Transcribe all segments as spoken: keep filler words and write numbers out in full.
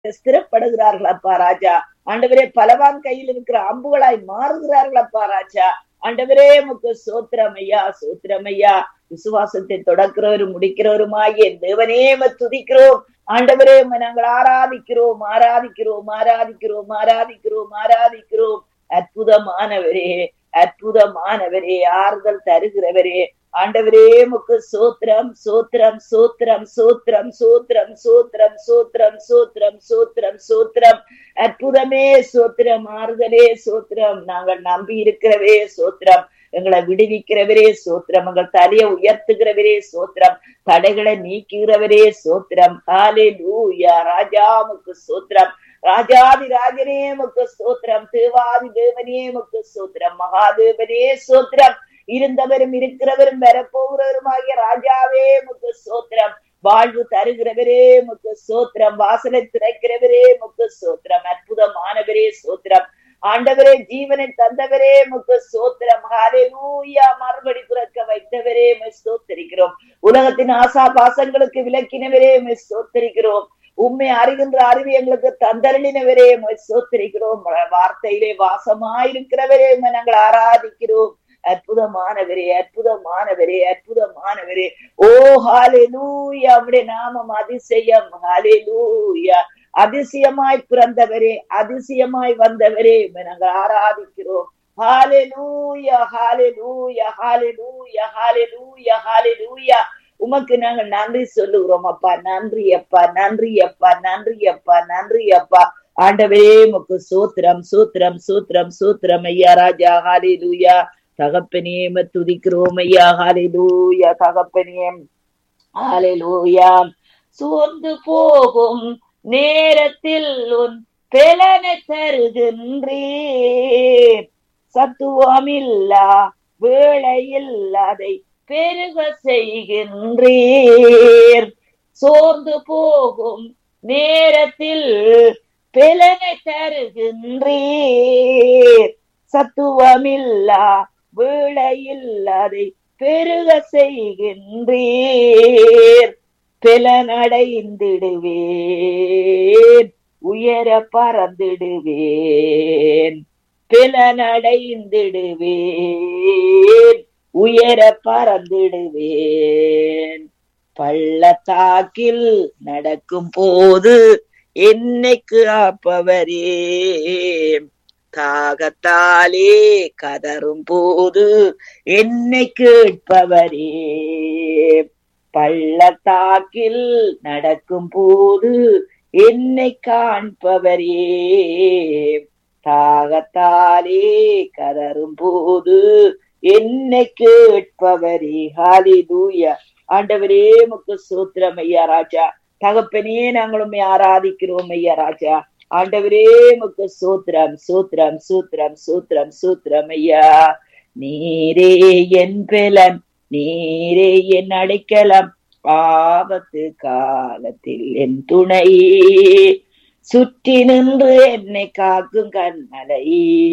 ஸ்திரப்படுகிறார்கள் அப்பா ராஜா. ஆண்டவரே, பலவான் கையில் இருக்கிற அம்புகளாய் மாறுகிறார்கள் அப்பா ராஜா. ஆண்டவரே, உமக்கு சோத்திரம் ஐயா, சோத்திரம் ஐயா. விசுவாசத்தை தொடக்கிறவரும் முடிக்கிறவருமாகிய தேவனே, துதிக்கிறோம். ஆண்டவரே, நாங்கள் ஆராதிக்கிறோம் ஆராதிக்கிறோம் ஆராதிக்கிறோம் ஆராதிக்கிறோம் ஆராதிக்கிறோம். அற்புதமானவரே, அற்புதமானவரே, ஆறுதல் தருகிறவரே, ஆண்டவரே, உமக்கு சோத்திரம் சோத்திரம் சோத்திரம் சோத்திரம் சோத்திரம் சோத்திரம் சோத்திரம் சோத்திரம் சோத்திரம் சோத்திரம். அற்புதமே சோத்திரம், ஆறுதலே சோத்திரம். நாங்கள் நம்பி இருக்கிறவரே சோத்திரம், எங்களை விடுவிக்கிறவரே சோத்திரம், எங்கள் தலையை உயர்த்துகிறவரே சோத்திரம், தடைகளை நீக்குகிறவரே சோத்திரம். ஹல்லேலூயா. ராஜா உமக்கு சோத்திரம், ராஜாதி ராஜனே உமக்கு சோத்திரம், தேவாதி தேவனே உமக்கு சோத்திரம், மகாதேவனே சோத்திரம், இருந்தவரும் இருக்கிறவரும் வரப்போகிறவருமாகிய ராஜாவே உமக்கு சோத்திரம், வாழ்வு தருகிறவரே உமக்கு சோத்திரம், வாசலை திறக்கிறவரே உமக்கு சோத்திரம், அற்புதமானவரே சோத்திரம், ஆண்டவரே, ஜீவனை தந்தவரே உமக்கு சோத்திரம். ஹல்லேலூயா. மறுபடி பிறக்க வைத்தவரே ஸ்தோத்திரிக்கிறோம். உலகத்தின் ஆசா பாசங்களுக்கு விலக்கினவரே ஸ்தோத்திரிக்கிறோம். உண்மை அறிகின்ற அறிவு எங்களுக்கு தந்தருளினவரே ஸ்தோத்திரிக்கிறோம். வார்த்தையிலே வாசமாயிருக்கிறவரே நாங்கள் ஆராதிக்கிறோம். அற்புதமானவரே, அற்புதமானவரே, அற்புதமானவரே. ஓ ஹல்லேலூயா. உம்முடைய நாமம் அதிசயம். ஹல்லேலூயா. அதிசயமாய் பிறந்தவரே, அதிசயமாய் வந்தவரே நாங்கள் ஆராதிக்கிறோம். ஹல்லேலூயா, ஹல்லேலூயா, ஹல்லேலூயா, ஹல்லேலூயா, ஹல்லேலூயா. உமக்கு நாங்கள் நன்றி சொல்லுகிறோம் அப்பா. நன்றி அப்பா, நன்றி அப்பா, நன்றி அப்பா, நன்றி அப்பா. ஆண்டவரே, உமக்கு சூத்திரம் சூத்திரம் சூத்திரம் சூத்திரம் ஐயா ராஜா. ஹல்லேலூயா. தகப்பனே, துதிக்கிறோம் ஐயா. ஹல்லேலூயா. தகப்பனே, ஹல்லேலூயா. சோர்ந்து போகும் நேரத்தில் உன் பெலனை தருகின்றீர், சத்துவமில்லா வேளையில் அதை பெருக செய்கின்றீர். சோர்ந்து போகும் நேரத்தில் பெலனை தருகின்றீர், சத்துவமில்லா வேளையில் அதை பெருக செய்கின்றீர். பெலனடைந்திடுவேன், உயர பறந்திடுவேன், பெலனடைந்திடுவேன், உயர பறந்திடுவேன். பள்ளத்தாக்கில் நடக்கும் போது என்னை காப்பவரே, தாகத்தாலே கதரும் போது என்னை கேட்பவரே. பள்ளத்தாக்கில் நடக்கும் போது என்னை காண்பவரே, தாகத்தாலே கதரும் போது என்னை கேட்பவரே. ஹல்லேலூயா. ஆண்டவரே, உமக்கு சோத்திரம் ஐயா ராஜா. தகப்பனே, நாங்களும் ஆராதிக்கிறோம் ஐயா ராஜா. ஆண்டவரே, உமக்கு சோத்திரம் சோத்திரம் சோத்திரம் சோத்திரம் சோத்திரம் ஐயா. நீரே என் பெலன், நீரே என் அடைக்கலம், ஆபத்து காலத்தில் என் துணை, சுற்றி நின்று என்னை காக்கும் கண்மலை.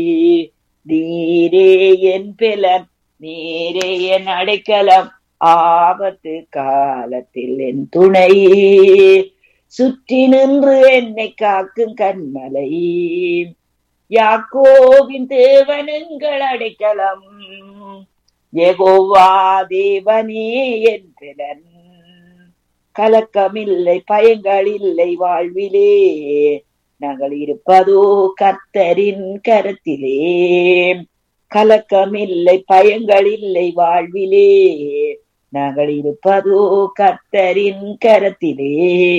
நீரே என் பெலன், நீரே என் அடைக்கலம், ஆபத்து காலத்தில் என் துணை, சுற்றி நின்று என்னை காக்கும் கண்மலை. யாக்கோபின் தேவன் எங்கள் அடைக்கலம், யெகோவா தேவனே என் பெலன். கலக்கமில்லை, பயங்கள் இல்லை வாழ்விலே, நாங்கள் இருப்பதோ கர்த்தரின் கரத்திலே. கலக்கமில்லை, பயங்கள் இல்லை வாழ்விலே, நாங்கள் இருப்பதோ கர்த்தரின் கரத்திலே.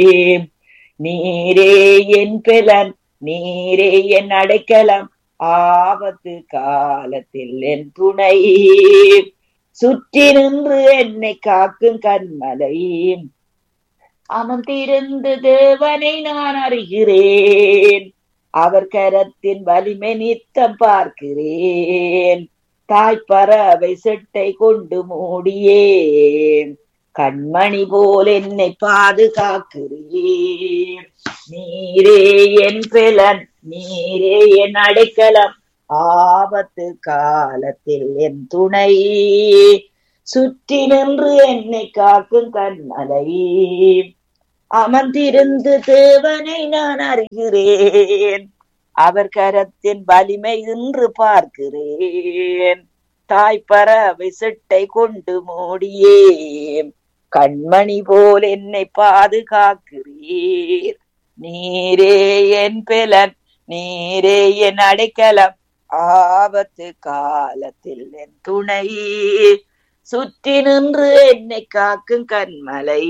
நீரே என் பெலன், நீரே என் அடைக்கலம், ஆபத்து காலத்தில் என் துணை, சுற்றி நின்று என்னை காக்கும் கண்மலை. அமர்ந்திருந்து தேவனை நான் அறிகிறேன், அவர் கரத்தின் வலிமை நித்தம் பார்க்கிறேன். தாய்ப்பறவை செட்டை கொண்டு மூடியே கண்மணி போல் என்னை பாதுகாக்கிறேன். நீரே என் பெலன், நீரே என் அடைக்கலம், ஆபத்து காலத்தில் என் துணை, சுற்றி நின்று என்னை காக்கும் கண்மலை. அமர்ந்திருந்து தேவனை நான் அறிகிறேன். அவர் கரத்தின் வலிமை இன்று பார்க்கிறேன். தாய்ப்பறவை சிட்டை கொண்டு மூடியே கண்மணி போல் என்னை பாதுகாக்கிறீர். நீரே என் பெலன், நீரே என் அடைக்கலம், ஆபத்து காலத்தில் என் துணை. சுற்றி நின்று என்னை காக்கும் கண்மலை,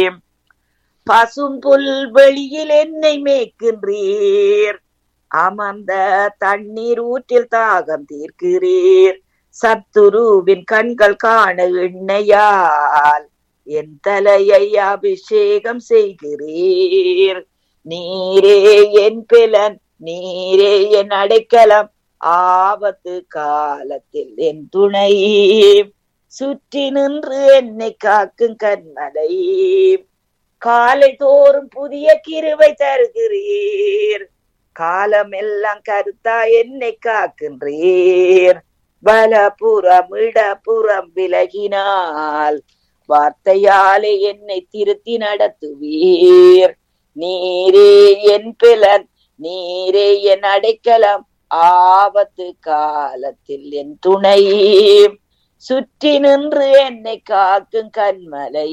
பசும் புல் வெளியில் என்னை மேய்க்கின்றீர். அமர்ந்த தண்ணீர் ஊற்றில் தாகம் தீர்க்கிறீர். சத்துருவின் கண்கள் காண எண்ணெயால் என் தலையை அபிஷேகம் செய்கிறீர். நீரே என் பெலன், நீரே என் அடைக்கலம், ஆபத்து காலத்தில் என் துணை. சுற்றி நின்று என்னை காக்கும் கண்மலை, காலை தோறும் புதிய கிருபை தருகிறீர். காலமெல்லாம் கருத்தா என்னை காக்கின்றீர். வலப்புறம் இடப்புறம் விலகினால் வார்த்தையாலே என்னை திருத்தி நடத்துவீர். நீரே என் பெலன், நீரே என் அடைக்கலம், ஆபத்து காலத்தில் என் துணை. சுற்றி நின்று என்னை காக்கும் கண்மலை,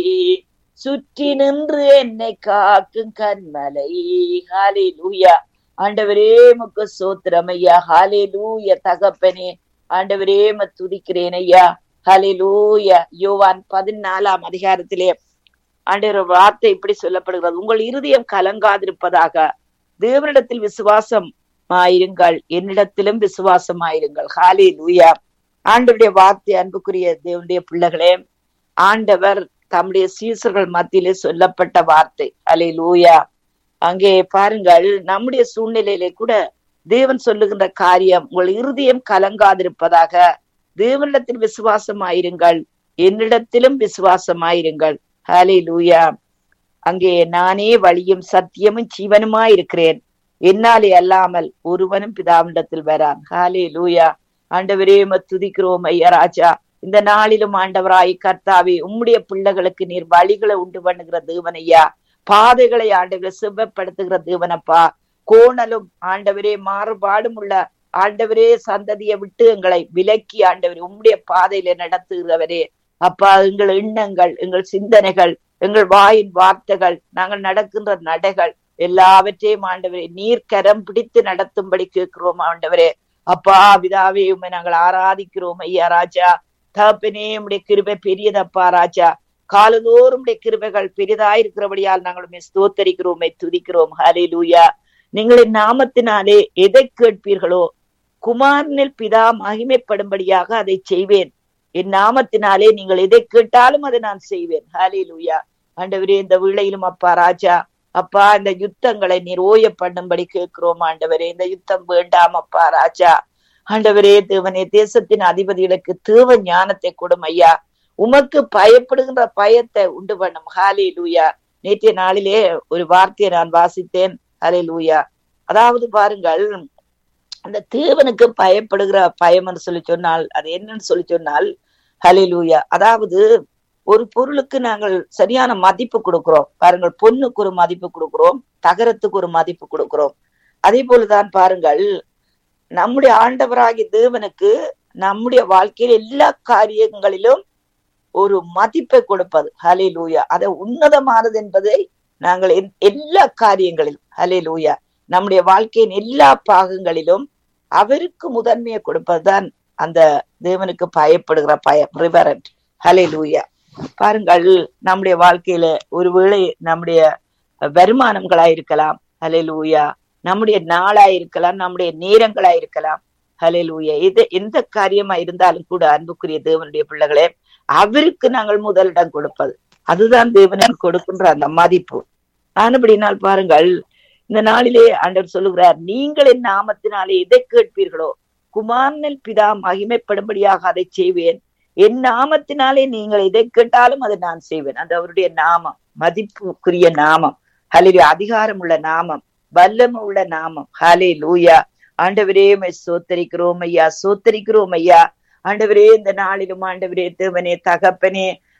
சுற்றி நின்று என்னை காக்கும் கண்மலை. ஹல்லேலூயா. ஆண்டவரே உமக்கு ஸ்தோத்திரம் ஐயா. ஹல்லேலூயா. தகப்பனே ஆண்டவரே உம்மை துதிக்கிறேன் ஐயா. ஹல்லேலூயா. யோவான் பதினாலாம் அதிகாரத்திலே ஆண்டவர் வார்த்தை இப்படி சொல்லப்படுகிறது. உங்கள் இருதயம் கலங்காதிருப்பதாக, தேவனிடத்தில் விசுவாசமாயிருங்கள், என்னிடத்திலும் விசுவாசமாயிருங்கள். ஹல்லேலூயா. ஆண்டவருடைய வார்த்தை அன்புக்குரிய தேவனுடைய பிள்ளைகளே, ஆண்டவர் தம்முடைய சீசர்கள் மத்தியிலே சொல்லப்பட்ட வார்த்தை. ஹல்லேலூயா. அங்கே பாருங்கள், நம்முடைய சூழ்நிலையிலே கூட தேவன் சொல்லுகின்ற காரியம், உங்கள் இருதயம் கலங்காதிருப்பதாக, தேவனிடத்தில் விசுவாசமாயிருங்கள், என்னிடத்திலும் விசுவாசமாயிருங்கள். ஹல்லேலூயா. அங்கே நானே வழியும் சத்தியமும் ஜீவனுமாயிருக்கிறேன், என்னாலே அல்லாமல் ஒருவனும் பிதாவினிடத்தில் வரான். ஹல்லேலூயா. ஆண்டவரே உம்மை துதிக்கிறோம் ஐயா ராஜா. இந்த நாளிலும் ஆண்டவராய் கர்த்தாவே, உம்முடைய பிள்ளைகளுக்கு நீர் வழிகளை உண்டு பண்ணுகிற தேவன் ஐயா. பாதைகளை ஆண்டவரை செவ்வப்படுத்துகிற தேவனப்பா. கோணலும் ஆண்டவரே மாறுபாடும் உள்ள ஆண்டவரே சந்ததியை விட்டு எங்களை விலக்கி ஆண்டவரே உம்முடைய பாதையில நடத்துகிறவரே அப்பா. எங்கள் எண்ணங்கள், எங்கள் சிந்தனைகள், எங்கள் வாயின் வார்த்தைகள், நாங்கள் நடக்கின்ற நடைகள் எல்லாவற்றையும் ஆண்டவரே நீர் கரம் பிடித்து நடத்தும்படி கேட்கிறோம் ஆண்டவரே. அப்பா பிதாவே, உம்மை நாங்கள் ஆராதிக்கிறோம் ஐயா ராஜா. தகப்பனே, உம்முடைய கிருபை பெரியதப்பா ராஜா. காலதோறும் உடைய கிருபைகள் பெரிதாயிருக்கிறபடியால் நாங்கள் உம்மை ஸ்தோத்தரிக்கிறோம், உம்மை துதிக்கிறோம். ஹல்லேலூயா. நீங்களின் நாமத்தினாலே எதை கேட்பீர்களோ குமாரனில் பிதா மகிமைப்படும்படியாக அதை செய்வேன். என் நாமத்தினாலே நீங்கள் எதை கேட்டாலும் அதை நான் செய்வேன். ஹல்லேலூயா. ஆண்டவரே, இந்த வேளையிலும் அப்பா ராஜா, அப்பா இந்த யுத்தங்களை நீர் ஓய பண்ணும்படி கேட்கிறோம் ஆண்டவரே. இந்த யுத்தம் வேண்டாம் அப்பா ராஜா. ஆண்டவரே தேவனே, தேசத்தின் அதிபதிகளுக்கு தேவ ஞானத்தை கொடும் ஐயா. உமக்கு பயப்படுகின்ற பயத்தை உண்டு பண்ணும். ஹல்லேலூயா. நேற்றைய நாளிலே ஒரு வார்த்தையை நான் வாசித்தேன். ஹல்லேலூயா. அதாவது பாருங்கள், அந்த தேவனுக்கு பயப்படுகிற பயம் என்று சொல்லி சொன்னால் அது என்னன்னு சொல்லி சொன்னால், ஹல்லேலூயா, அதாவது ஒரு பொருளுக்கு நாங்கள் சரியான மதிப்பு கொடுக்கிறோம் பாருங்கள். பொண்ணுக்கு ஒரு மதிப்பு கொடுக்கிறோம், தகரத்துக்கு ஒரு மதிப்பு கொடுக்கிறோம். அதே போலதான் பாருங்கள், நம்முடைய ஆண்டவராகிய தேவனுக்கு நம்முடைய வாழ்க்கையில் எல்லா காரியங்களிலும் ஒரு மதிப்பை கொடுப்பது. ஹல்லேலூயா. அதை உன்னதமானது என்பதை நாங்கள் எல்லா காரியங்களிலும், ஹல்லேலூயா, நம்முடைய வாழ்க்கையின் எல்லா பாகங்களிலும் அவருக்கு முதன்மையை கொடுப்பதுதான் அந்த தேவனுக்கு பயப்படுகிற பயம், ரிவரண்ட். ஹல்லேலூயா. பாருங்கள், நம்முடைய வாழ்க்கையில ஒருவேளை நம்முடைய வருமானங்களாயிருக்கலாம், ஹல்லேலூயா, நம்முடைய நாளாயிருக்கலாம், நம்முடைய நேரங்களாயிருக்கலாம், ஹல்லேலூயா, இது எந்த காரியமா இருந்தாலும் கூட அன்புக்குரிய தேவனுடைய பிள்ளைகளே, அவருக்கு நாங்கள் முதலிடம் கொடுப்பது, அதுதான் தேவனுக்கு கொடுக்கின்ற அந்த மதிப்பு. ஆனபடினால் பாருங்கள், இந்த நாளிலே ஆண்டவர் சொல்லுகிறார், நீங்கள் என் நாமத்தினாலே எதை கேட்பீர்களோ குமாரனில் பிதா மகிமைப்படும்படியாக அதை செய்வேன். என் நாமத்தினாலே நீங்கள் எதை கேட்டாலும் அதை நான் செய்வேன். அது அவருடைய நாமம், மதிப்புக்குரிய நாமம். ஹல்லேலூயா. அதிகாரம் உள்ள நாமம், வல்லமை உள்ள நாமம். ஹல்லேலூயா. ஆண்டவரே சோத்தரிக்கிறோம் ஐயா, சோத்தரிக்கிறோம் ஐயா. ஆண்டவரே, இந்த நாளிலும் ஆண்டவரே தேவனே தகப்பனே,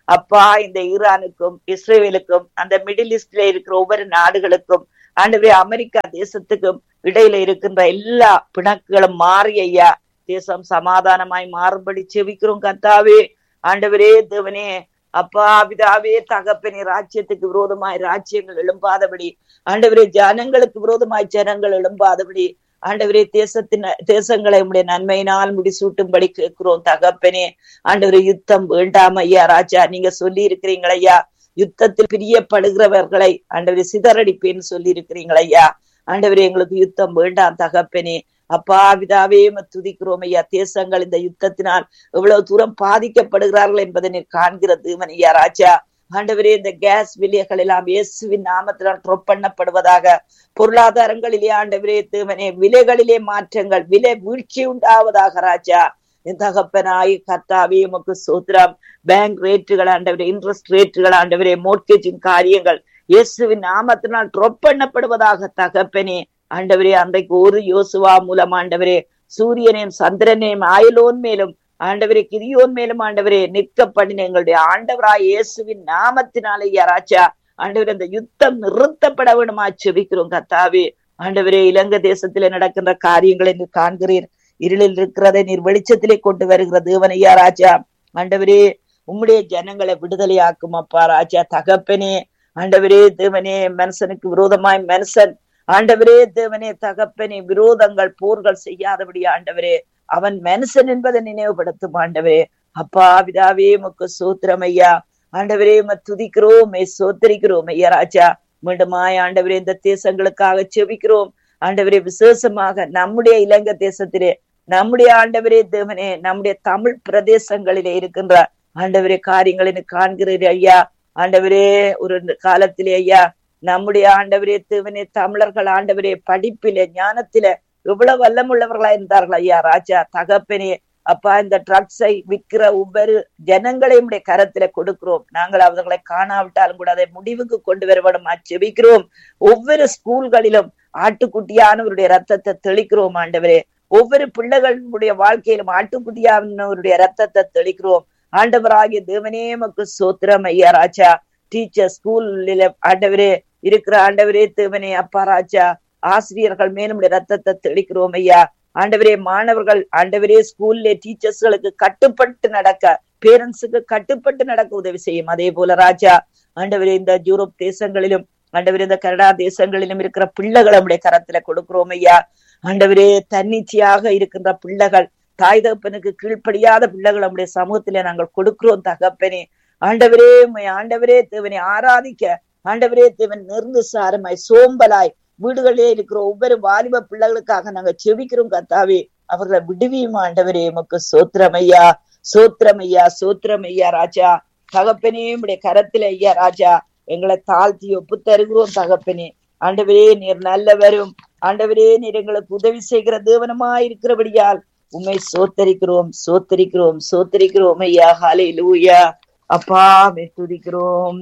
அப்பா இந்த ஈரானுக்கும் இஸ்ரேலுக்கும் அந்த மிடில் ஈஸ்ட்ல இருக்கிற ஒவ்வொரு நாடுகளுக்கும் ஆண்டவரே அமெரிக்கா தேசத்துக்கும் இடையில இருக்கின்ற எல்லா பிணக்குகளும் மாறி ஐயா தேசம் சமாதானமாய் மாறும்படி செபிக்கிறோம் கர்த்தாவே. ஆண்டவரே தேவனே அப்பா பிதாவே தகப்பனே ராஜ்யத்துக்கு விரோதமாய் ராஜ்யங்கள் எழும்பாதபடி ஆண்டவரே ஜனங்களுக்கு விரோதமாய் ஜனங்கள் எழும்பாதபடி ஆண்டவரே தேசத்தின் தேசங்களை உடைய நன்மையினால் முடிசூட்டும்படி கேட்கிறோம் தகப்பனே. ஆண்டவரே யுத்தம் வேண்டாம் ஐயா ராஜா, நீங்க சொல்லி இருக்கிறீங்களா ஐயா யுத்தத்தில் பிரியப்படுகிறவர்களை ஆண்டவரே சிதறடிப்பேன்னு சொல்லி இருக்கிறீங்களா ஐயா. ஆண்டவரே எங்களுக்கு யுத்தம் வேண்டாம் தகப்பனே. அப்பா பிதாவே துதிக்கிறோம் ஐயா. தேசங்கள் இந்த யுத்தத்தினால் எவ்வளவு தூரம் பாதிக்கப்படுகிறார்கள் என்பதை நீர் காண்கிற தேவன் ஐயா ராஜா. ஆண்டவரே இந்த கேஸ் விலைகள் எல்லாம் இயேசுவின் நாமத்தினால் ட்ரோப் பண்ணப்படுவதாக. பொருளாதாரங்களிலே ஆண்டவரே தேவனே விலைகளிலே மாற்றங்கள், விலை வீழ்ச்சி உண்டாவதாக ராஜா. தகப்பனாய் கர்த்தாவே உமக்கு சோத்திரம். பேங்க் ரேட்டுகள் ஆண்டவரே, இன்ட்ரெஸ்ட் ரேட்டுகள் ஆண்டவரே, மோர்ட்கேஜின் காரியங்கள் இயேசுவின் நாமத்தினால் ட்ரோப் பண்ணப்படுவதாக தகப்பனே. ஆண்டவரே அன்றைக்கு ஒரு யோசுவா மூலம் ஆண்டவரே சூரியனையும் சந்திரனையும் ஆயலோன் மேலும் ஆண்டவரே கிரியோன் மேலும் ஆண்டவரே நிற்க பண்ணின எங்களுடைய ஆண்டவராய் இயேசுவின் நாமத்தினாலே ராஜா ஆண்டவரே இந்த யுத்தம் நிறுத்தப்பட வேண்டுமா செபிக்கிறோம் கர்த்தாவே. ஆண்டவரே இலங்கை தேசத்திலே நடக்கின்ற காரியங்களை நீர் காண்கிறீர். இருளில் இருக்கிறதை நீர் வெளிச்சத்திலே கொண்டு வருகிற தேவனையா ராஜா. ஆண்டவரே உம்முடைய ஜனங்களை விடுதலையாக்கும் அப்பா ராஜா தகப்பனே. ஆண்டவரே தேவனே மனுஷனுக்கு விரோதமாய் மனுஷன் ஆண்டவரே தேவனே தகப்பனே விரோதங்கள் போர்கள் செய்யாதபடி ஆண்டவரே அவன் மனுஷன் என்பதை நினைவுபடுத்தும் ஆண்டவரே. அப்பா பிதாவே உமக்கு சோத்திரம் ஐயா. ஆண்டவரே துதிக்கிறோம் சோத்தரிக்கிறோம் ஐயா ராஜா. மீண்டுமாய் ஆண்டவரே இந்த தேசங்களுக்காக செபிக்கிறோம் ஆண்டவரே. விசேஷமாக நம்முடைய இலங்கை தேசத்திலே நம்முடைய ஆண்டவரே தேவனே நம்முடைய தமிழ் பிரதேசங்களிலே இருக்கின்ற ஆண்டவரே காரியங்களை காண்கிறீர் ஐயா. ஆண்டவரே ஒரு காலத்திலே ஐயா நம்முடைய ஆண்டவரே தேவனே தமிழர்கள் ஆண்டவரே படிப்பிலே ஞானத்திலே எவ்வளவு வல்லமுள்ளவர்களா இருந்தார்கள் ஐயா ராஜா தகப்பனே. அப்பா இந்த ட்ரக்ஸை விற்கிற ஒவ்வொரு ஜனங்களையும் கரத்துல கொடுக்கிறோம். நாங்கள் அவர்களை காணாவிட்டாலும் கூட அதை முடிவுக்கு கொண்டு வர வேண்டுமா செபிக்கிறோம். ஒவ்வொரு ஸ்கூல்களிலும் ஆட்டுக்குட்டியானவருடைய ரத்தத்தை தெளிக்கிறோம் ஆண்டவரே. ஒவ்வொரு பிள்ளைகளுடைய வாழ்க்கையிலும் ஆட்டுக்குட்டியானவருடைய ரத்தத்தை தெளிக்கிறோம் ஆண்டவராகிய தேவனே உமக்கு சோத்திரம் ஐயா ராஜா. டீச்சர் ஸ்கூல்ல ஆண்டவரே இருக்கிற ஆண்டவரே தேவனே அப்பா ராஜா ஆசிரியர்கள் மேலும் ரத்தத்தை தெளிக்கிறோம் ஐயா. ஆண்டவரே மாணவர்கள் ஆண்டவரே ஸ்கூல்ல டீச்சர்ஸ்களுக்கு கட்டுப்பட்டு நடக்க பேரண்ட்ஸுக்கு கட்டுப்பட்டு நடக்க உதவி செய்யும். அதே போல ராஜா ஆண்டவரே இந்த யூரோப் தேசங்களிலும் ஆண்டவரே இந்த கனடா தேசங்களிலும் இருக்கிற பிள்ளைகள் நம்முடைய கரத்துல கொடுக்கிறோம் ஐயா. ஆண்டவரே தன்னிச்சையாக இருக்கின்ற பிள்ளைகள் தாய் தகப்பனுக்கு கீழ்ப்படியாத பிள்ளைகள் நம்முடைய சமூகத்திலே நாங்கள் கொடுக்கிறோம் தகப்பனே. ஆண்டவரே ஆண்டவரே தேவனை ஆராதிக்க ஆண்டவரே தேவன் நிர்நிசாரமாய் சோம்பலாய் வீடுகளிலே இருக்கிற ஒவ்வொரு வாலிப பிள்ளைகளுக்காக நாங்க செபிக்கிறோம் கர்த்தாவே. அவர்களை விடுவியும் ஆண்டவரே உமக்கு சோத்திரமையா சோத்திரமையா சோத்திரமையா ராஜா தகப்பனே. உடைய கரத்துல ஐயா ராஜா எங்களை தாழ்த்தி ஒப்பு தருகிறோம் தகப்பனே. ஆண்டவரே நீர் நல்லவரும் ஆண்டவரே நீர் எங்களுக்கு உதவி செய்கிற தேவனமாய் இருக்கிறபடியால் உம்மை சோத்தரிக்கிறோம் சோத்தரிக்கிறோம் சோத்தரிக்கிறோம் ஐயா. ஹல்லேலூயா. அப்பா துதிக்கிறோம்.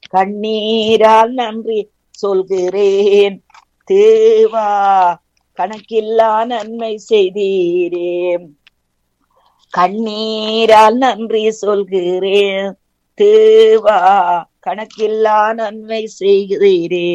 கண்ணீரால் நன்றி சொல்கிறேன் தேவா கணக்கில்லா நன்மை செய்தீரே. கண்ணீரால் நன்றி சொல்கிறேன் தேவா கணக்கில்லா நன்மை செய்தீரே.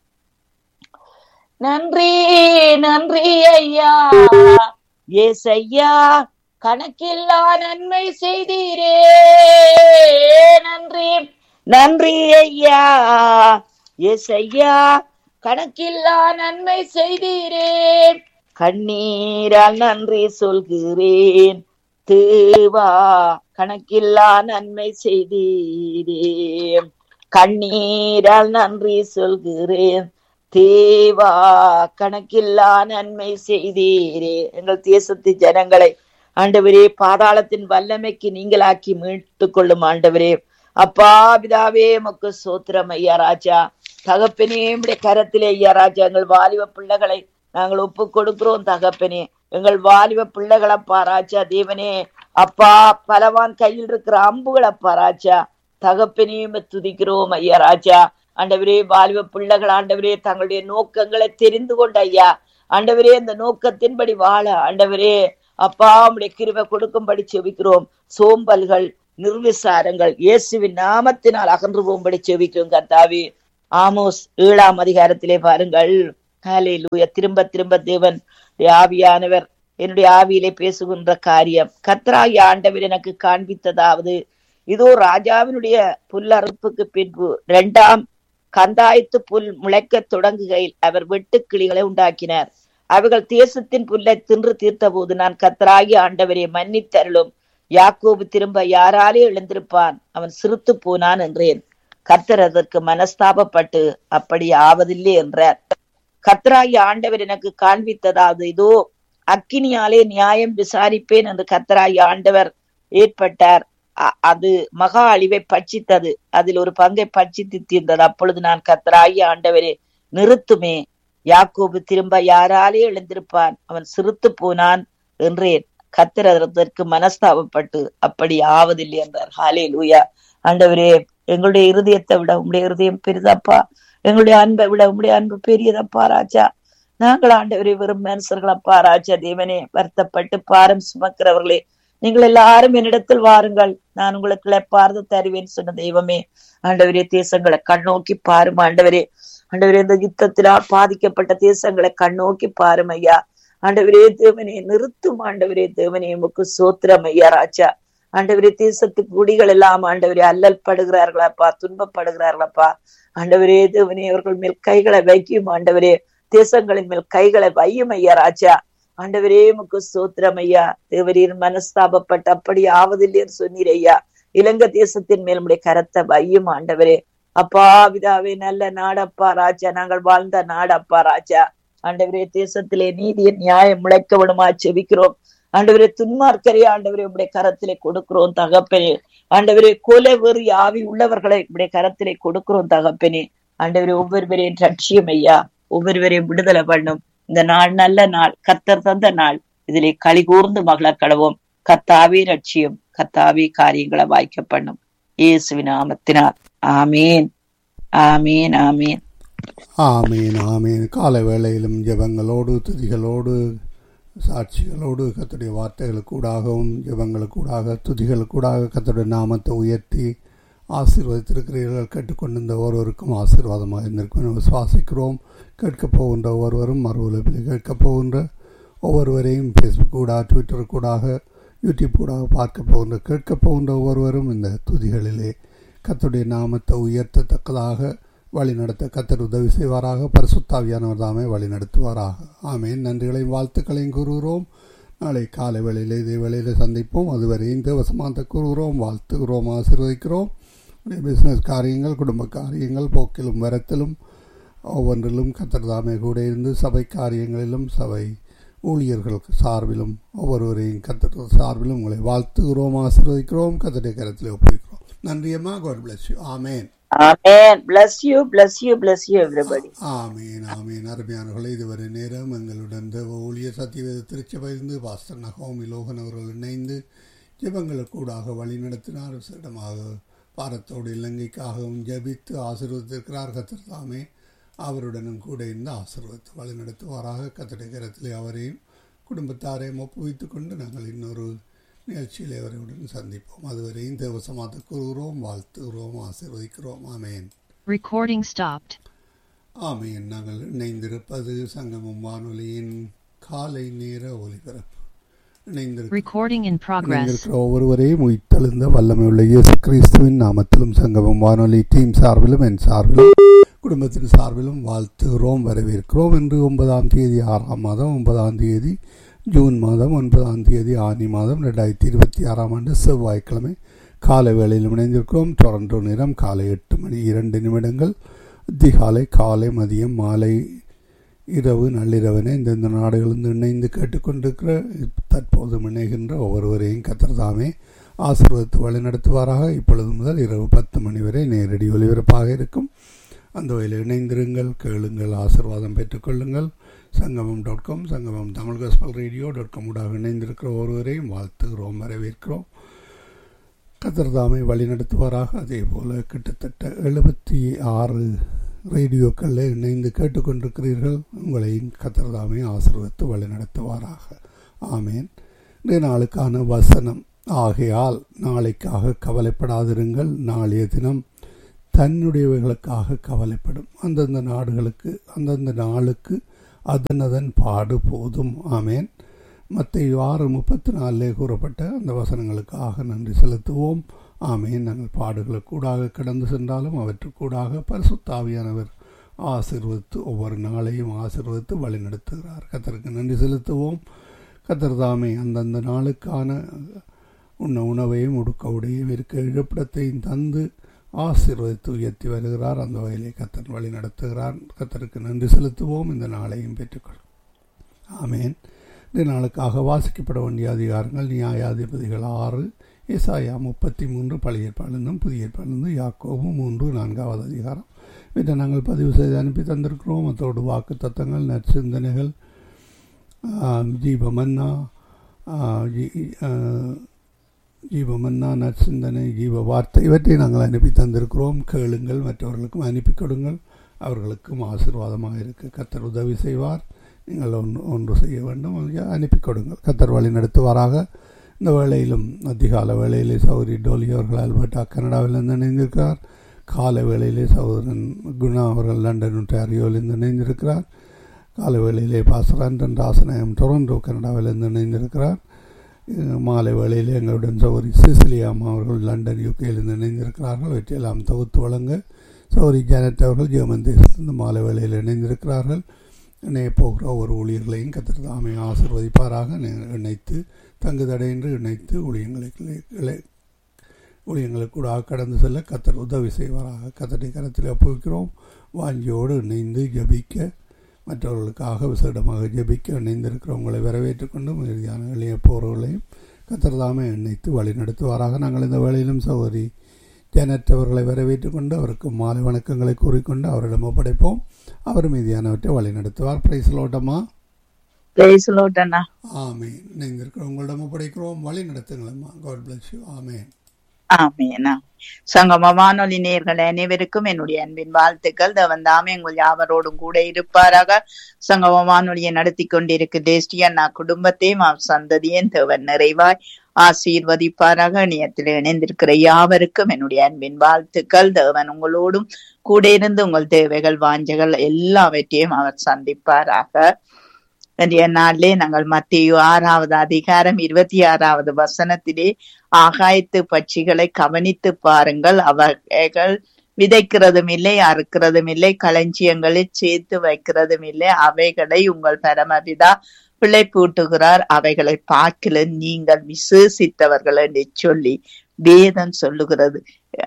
நன்றி நன்றி ஐயா ஏசையா கணக்கில்லா நன்மை செய்தீரே. நன்றி நன்றி ஐயா ஏசையா கணக்கில்லா நன்மை செய்தீரே. கண்ணீரால் நன்றி சொல்கிறேன் தேவா கணக்கில்லா நன்மை செய்தீரே. கண்ணீரால் நன்றி சொல்கிறேன் தேவா கணக்கில்லா நன்மை செய்தீரே. எங்கள் தேசத்து ஜனங்களை ஆண்டவரே பாதாளத்தின் வல்லமைக்கு நீங்களாக்கி மீட்டு கொள்ளும் ஆண்டவரே. அப்பா பிதாவே உமக்கு சோத்திரம் ஐயா ராஜா தகப்பனே. உடைய கரத்திலே ஐயா ராஜா எங்கள் வாலிப பிள்ளைகளை நாங்கள் ஒப்பு கொடுக்கிறோம் தகப்பனே. எங்கள் வாலிப பிள்ளைகள் அப்பா ராஜா தேவனே அப்பா பலவான் கையில் இருக்கிற அம்புகள் அப்பா ராஜா தகப்பனே துதிக்கிறோம் ஐயா ராஜா. ஆண்டவரே வாலிப பிள்ளைகள் ஆண்டவரே தங்களுடைய நோக்கங்களை தெரிந்து கொண்ட ஐயா ஆண்டவரே இந்த நோக்கத்தின்படி வாழ ஆண்டவரே அப்பா உம்முடைய கிருபை கொடுக்கும்படி செபிக்கிறோம். சோம்பல்கள் நிர்விசாரங்கள் இயேசுவின் நாமத்தினால் அகன்று போகும்படி செபிக்கும் கர்த்தாவே. ஆமோஸ் ஏழாம் அதிகாரத்திலே பாருங்கள். ஹல்லேலூயா. திரும்ப திரும்ப தேவன் ஆவியானவர் என்னுடைய ஆவியிலே பேசுகின்ற காரியம், கர்த்தராகிய ஆண்டவர் எனக்கு காண்பித்ததாவது, இதோ ராஜாவினுடைய புல் அறுப்புக்கு பின்பு இரண்டாம் கந்தாயத்து புல் முளைக்க தொடங்குகையில் அவர் வெட்டு கிளிகளை உண்டாக்கினார். அவர்கள் தேசத்தின் புல்லை தின்று தீர்த்த போது, நான் கர்த்தராகிய ஆண்டவரை மன்னித்தருளும், யாக்கோபு திரும்ப யாராலே எழுந்திருப்பான், அவன் சிறுத்து போனான் என்றேன். கர்த்தர் அதற்கு மனஸ்தாபப்பட்டு அப்படி ஆவதில்லை என்றார். கர்த்தராகிய ஆண்டவர் எனக்கு காண்பித்ததாவது, இதோ அக்கினியாலே நியாயம் விசாரிப்பேன் என்று கர்த்தராகிய ஆண்டவர் ஏற்பட்டார். அது மகா அழிவை பட்சித்தது, அதில் ஒரு பங்கை பட்சித்து தீர்ந்தது. அப்பொழுது நான் கர்த்தராகிய ஆண்டவரே நிறுத்துமே, யாக்கோபு திரும்ப யாராலே எழுந்திருப்பான், அவன் சிறுத்து போனான் என்றேன். கர்த்தர் அதற்கு மனஸ்தாபப்பட்டு அப்படி ஆவதில்லை என்றார். ஹல்லேலூயா. ஆண்டவரே, எங்களுடைய இருதயத்தை விட உங்களுடைய இருதயம் பெரிதப்பா, எங்களுடைய அன்பை விட உங்களுடைய அன்பு பெரியதப்பா ராஜா. நாங்கள் ஆண்டவரே வெறும் மனுஷர்களப்பா ராஜா. தேவனே, வருத்தப்பட்டு பாரம் சுமக்கிறவர்களே, நீங்கள் எல்லாரும் என்னிடத்தில் வாருங்கள், நான் உங்களுக்கு இளைப்பாறுதல் தருவேன் சொன்ன தெய்வமே. ஆண்டவரே, தேசங்களை கண்ணோக்கி பாரும் ஆண்டவரே. ஆண்டவரே, இந்த யுத்தத்தினால் பாதிக்கப்பட்ட தேசங்களை கண்ணோக்கி பாரும் ஐயா. ஆண்டவரே தேவனே, நிறுத்தும் ஆண்டவரே தேவனே, உமக்கு சோத்திரம் ஐயா ராஜா. ஆண்டவரே, தேசத்து குடிகள் எல்லாம் ஆண்டவரே அல்லல் படுகிறார்களாப்பா, துன்பப்படுகிறார்களப்பா. ஆண்டவரே தேவனே, அவர்கள் மேல் கைகளை வைக்கும் ஆண்டவரே, தேசங்களின் மேல் கைகளை வையும் ஐயா ராஜா. ஆண்டவரே உமக்கு சோத்திரம் ஐயா. தேவரீர் மனஸ்தாபப்பட்டு அப்படி ஆவதில்லைன்னு சொன்னீர் ஐயா. இலங்கை தேசத்தின் மேல் உடைய கரத்தை வையும் ஆண்டவரே. அப்பா விதாவே, நல்ல நாடப்பா ராஜா, நாங்கள் வாழ்ந்த நாடப்பா ராஜா. ஆண்டவரே, தேசத்திலே நீதியின் நியாயம் முளைக்க விடுமா செபிக்கிறோம் ஆண்டவரே. துன்மார்க்கரே ஆண்டவரே உடைய கரத்திலே கொடுக்கிறோம் தகப்பனே. ஆண்டவரே, கொலை வெறி ஆவி உள்ளவர்களை உடைய கரத்திலே கொடுக்கிறோம் தகப்பனே. ஆண்டவரே, ஒவ்வொருவரையும் ரட்சியம் ஐயா, ஒவ்வொருவரையும் விடுதலை பண்ணும். இந்த நாள் நல்ல நாள், கர்த்தர் தந்த நாள், இதிலே களி கூர்ந்து மகள கடவோம். கர்த்தாவே ரட்சியம், கர்த்தாவே காரியங்களை வாய்க்க பண்ணும். இயேசுவின் நாமத்தினால் ஆமீன், ஆமீன், ஆமீன், ஆமீன், ஆமீன். காலை வேளையிலும் ஜெபங்களோடு துதிகளோடு சாட்சிகளோடு கர்த்தருடைய வார்த்தைகளுக்கூடாகவும் ஜெபங்களுக்கூடாக துதிகளுக்கூடாக கர்த்தருடைய நாமத்தை உயர்த்தி ஆசீர்வதித்திருக்கிறீர்கள். கேட்டுக்கொண்டிருந்த ஒருவருக்கும் ஆசீர்வாதமாக இருந்திருக்கும் விசுவாசிக்கிறோம். கேட்கப் போகின்ற ஒவ்வொருவரும் மறு உலகில் கேட்கப் போகின்ற ஒவ்வொருவரையும் ஃபேஸ்புக் கூடாக, ட்விட்டர் கூடாக, யூடியூப் கூடாக பார்க்க போகின்ற கேட்கப் போகின்ற ஒவ்வொருவரும் இந்த துதிகளிலே கர்த்தருடைய நாமத்தை உயர்த்தத்தக்கதாக வழி நடத்த கர்த்தர் உதவி செய்வாராக. பரிசுத்தாவியானவர் தாமே வழி நடத்துவாராக. ஆமேன். நன்றிகளையும் வாழ்த்துக்களையும் கூறுகிறோம். நாளை காலை வேளையில் இதே வேளையில் சந்திப்போம். அதுவரை இந்த வசமானத்தை கூறுகிறோம், வாழ்த்துகிறோம், ஆசீர்வதிக்கிறோம். பிஸ்னஸ் காரியங்கள், குடும்ப காரியங்கள், போக்கிலும் வரத்திலும் ஒவ்வொன்றிலும் கர்த்தர் தாமே கூட இருந்து சபை காரியங்களிலும் சபை ஊழியர்கள் சார்பிலும் ஒவ்வொருவரையும் கர்த்தர் சார்பிலும் உங்களை வாழ்த்துகிறோம், ஆசீர்வதிக்கிறோம். கர்த்தருடைய கரத்தில் ஒப்புவிக்கிறோம். நன்றியம்மா. God bless you. Amen. Amen. Bless you, bless you, bless you everybody. ஆமீன், ஆமீன். அருமையானவர்களே, இதுவரை நேரம் எங்களுடன் தேவ ஊழியர் சத்தியவேத திருச்சபையிலிருந்து பாஸ்டர் நகோமி லோகன் அவர்கள் இணைந்து ஜெபங்களுக்கூடாக வழி நடத்தினார். விசேடமாக பாரத்தோடு இலங்கைக்காகவும் ஜெபித்து ஆசீர்வதித்திருக்கிறார். கர்த்தர் தாமே அவருடனும் கூட இருந்து ஆசீர்வதித்து வழி நடத்துவாராக. கர்த்தருடைய கரத்திலே அவரையும் குடும்பத்தாரையும் ஒப்புவித்துக் கொண்டு நாங்கள் இன்னொரு நிகழ்ச்சியில் அவருடன் சந்திப்போம். அதுவரை இந்த வசமாக கூறுகிறோம், வாழ்த்துகிறோம், ஆசீர்வதிக்கிறோம். ஆமேன். Recording stopped. ஆமேன். நாங்கள் இணைந்திருப்பது சங்கமம் வானொலியின் காலை நேர ஒலிபரப்பு. Recording in progress. இணைந்திருக்கிற ஒவ்வொருவரையும் உயிர்த்தெழுந்த வல்லமையுள்ள இயேசு கிறிஸ்துவின் நாமத்திலும் சங்கமம் வானொலி டீம் சார்பிலும் என் சார்பிலும் குடும்பத்தின் சார்பிலும் வாழ்த்துகிறோம், வரவேற்கிறோம். இன்று ஒன்பதாம் தேதி ஆறாம் மாதம் ஒன்பதாம் தேதி ஜூன் மாதம் ஒன்பதாம் தேதி ஆனி மாதம் ரெண்டாயிரத்தி இருபத்தி ஆறாம் ஆண்டு செவ்வாய்க்கிழமை காலை வேளையில் இணைந்திருக்கிறோம். டொரண்டோ நேரம் காலை எட்டு மணி இரண்டு நிமிடங்கள். அதிகாலை, காலை, மதியம், மாலை, இரவு, நள்ளிரவனை இந்தந்த நாடுகளிலிருந்து இணைந்து கேட்டுக்கொண்டிருக்கிற தற்போது இணைகின்ற ஒவ்வொருவரையும் கர்த்தர் தாமே ஆசீர்வதித்து வழி நடத்துவாராக. இப்பொழுது முதல் இரவு பத்து மணி வரை நேரடி ஒலிபரப்பாக இருக்கும். அந்த வகையில் இணைந்திருங்கள், கேளுங்கள், ஆசீர்வாதம் பெற்றுக்கொள்ளுங்கள். சங்கமம் டாட் காம், சங்கமம் Tamil gospel radio dot com ஊடாக இணைந்திருக்கிற ஒருவரையும் வாழ்த்துகிறோம், வரவேற்கிறோம். கர்த்தர் தாமே வழி நடத்துவாராக. அதே போல் கிட்டத்தட்ட எழுபத்தி ஆறு ரேடியோக்களில் இணைந்து கேட்டுக்கொண்டிருக்கிறீர்கள். உங்களையும் கர்த்தர் தாமே ஆசீர்வதித்து வழி நடத்துவாராக. ஆமேன். இன்றைய நாளுக்கான வசனம் ஆகையால் நாளைக்காக கவலைப்படாதிருங்கள், நாளைய தினம் தன்னுடையவைகளுக்காக கவலைப்படும். அந்தந்த நாடுகளுக்கு அந்தந்த நாளுக்கு அதன் அதன் பாடு போதும். ஆமேன். மத்தேயு ஆறு முப்பத்தி நாலிலே கூறப்பட்ட அந்த வசனங்களுக்காக நன்றி செலுத்துவோம். ஆமேன். நாங்கள் பாடுகளுக்கூடாக கடந்து சென்றாலும் அவற்றுக்கூடாக பரிசுத்த ஆவியானவர் ஆசீர்வதித்து ஒவ்வொரு நாளையும் ஆசீர்வதித்து வழிநடத்துகிறார். கர்த்தருக்கு நன்றி செலுத்துவோம். கர்த்தர் தாமே அந்தந்த நாளுக்கான உண்ண உணவையும் உடுக்க உடையும் இருக்க இழப்பிடத்தையும் தந்து ஆசீர்வதித்து உயர்த்தி வருகிறார். அந்த வகையிலே கர்த்தர் வழி நடத்துகிறார். கர்த்தருக்கு நன்றி செலுத்துவோம். இந்த நாளையும் பெற்றுக்கொள்ளும். ஆமேன். இந்த நாளுக்காக வாசிக்கப்பட வேண்டிய அதிகாரங்கள் நியாயாதிபதிகள் ஆறு, ஏசாயா முப்பத்தி மூன்று, பழைய ஏற்பாடிலிருந்தும் புதிய ஏற்பாடிலிருந்து யாக்கோபு மூன்று நான்காவது அதிகாரம். இதை நாங்கள் பதிவு செய்து அனுப்பி தந்திருக்கிறோம். அதோடு வாக்கு தத்தங்கள், நற்சிந்தனைகள், ஜீவமன்னா ஜீவமன்னா நற்சிந்தனை, ஜீவ வார்த்தை இவற்றை நாங்கள் அனுப்பி தந்திருக்கிறோம். கேளுங்கள், மற்றவர்களுக்கும் அனுப்பி கொடுங்கள், அவர்களுக்கும் ஆசீர்வாதமாக இருக்க கர்த்தர் உதவி செய்வார். நீங்கள் ஒன்று ஒன்று செய்ய வேண்டும், அனுப்பி கொடுங்கள். கர்த்தர் வழி நடத்துவாராக. இந்த வேளையிலும் அதிகால வேளையிலே சௌரி டோலி அவர்கள் அல்பர்டா கனடாவிலிருந்து இணைந்திருக்கிறார். காலை வேளையிலே சகோதரன் குணா அவர்கள் லண்டன் ஒன்டாரியோவிலிருந்து இணைந்திருக்கிறார். காலை வேளையிலே பாஸ்டர் ஆண்டன் ராசநாயம் டொரண்டோ கனடாவிலிருந்து இணைந்திருக்கிறார். மாலை வேளையிலே எங்களுடன் சௌரி சிசிலியாமா அவர்கள் லண்டன் யூகேயிலிருந்து இணைந்திருக்கிறார்கள். இவற்றையெல்லாம் தொகுத்து வழங்க சௌரி ஜானட் அவர்கள் ஜெர்மன் தேசத்திலிருந்து மாலை வேளையில் இணைந்திருக்கிறார்கள். இணைய போகிற ஒரு ஊழியர்களையும் கர்த்தர் தாமே ஆசீர்வதிப்பாராக. இணைத்து தங்கு தடையின்றி இணைத்து ஊழியங்களை ஊழியங்களுக்கூட கடந்து செல்ல கர்த்தர் உதவி செய்வாராக. கர்த்தருடைய கரத்தில் ஒப்புவிக்கிறோம். வாஞ்சியோடு இணைந்து ஜபிக்க, மற்றவர்களுக்காக விசேடமாக ஜபிக்க இணைந்திருக்கிறவங்களை வரவேற்றுக் கொண்டு இறுதியான எளிய போறவர்களையும் கர்த்தர் தாமே இணைத்து வழி நடத்துவாராக. நாங்கள் இந்த வேளையிலும் சகோதரி ஜனட் அவர்களை வரவேற்றுக் கொண்டு அவருக்கு மாலை வணக்கங்களை கூறிக்கொண்டு அவரிடம் ஒப்படைப்போம். அவர் மீதியானவற்றை வழி நடத்துவார். பிரைஸ் லோட்டமா. பிரைஸ் லோட்டனா. ஆமேன். இணைந்திருக்கிற உங்களிடம் ஒப்படைக்கிறோம். வழி நடத்துங்களம்மா. God bless you. ஆமேன். ஆமேனா. சங்கம வானொலி நேயர்கள் அனைவருக்கும் என்னுடைய அன்பின் வாழ்த்துக்கள். தேவன் தாமே உங்கள் யாவரோடும் கூட இருப்பாராக. சங்கம வானொலியை நடத்தி கொண்டிருக்கு தேஷ்டியண்ணா குடும்பத்தையும் அவர் சந்ததியும் தேவன் நிறைவாய் ஆசீர்வதிப்பாராக. இணையத்தில் இணைந்திருக்கிற யாவருக்கும் என்னுடைய அன்பின் வாழ்த்துக்கள். தேவன் உங்களோடும் கூட இருந்து உங்கள் தேவைகள் வாஞ்சைகள் எல்லாவற்றையும் அவர் சந்திப்பாராக. இன்றைய நாளிலே நாங்கள் மத்தேயு ஆறாவது அதிகாரம் இருபத்தி ஆறாவது வசனத்திலே ஆகாயத்து பட்சிகளை கவனித்து பாருங்கள், அவைகள் விதைக்கிறதும் இல்லை, அறுக்கிறதும் இல்லை, களஞ்சியங்களில் சேர்த்து வைக்கிறதும் இல்லை, அவைகளை உங்கள் பரமபிதா பிழைப்பூட்டுகிறார், அவைகளை பார்க்கல நீங்கள் விசேஷித்தவர்கள் என்று சொல்லி வேதம் சொல்லுகிறது.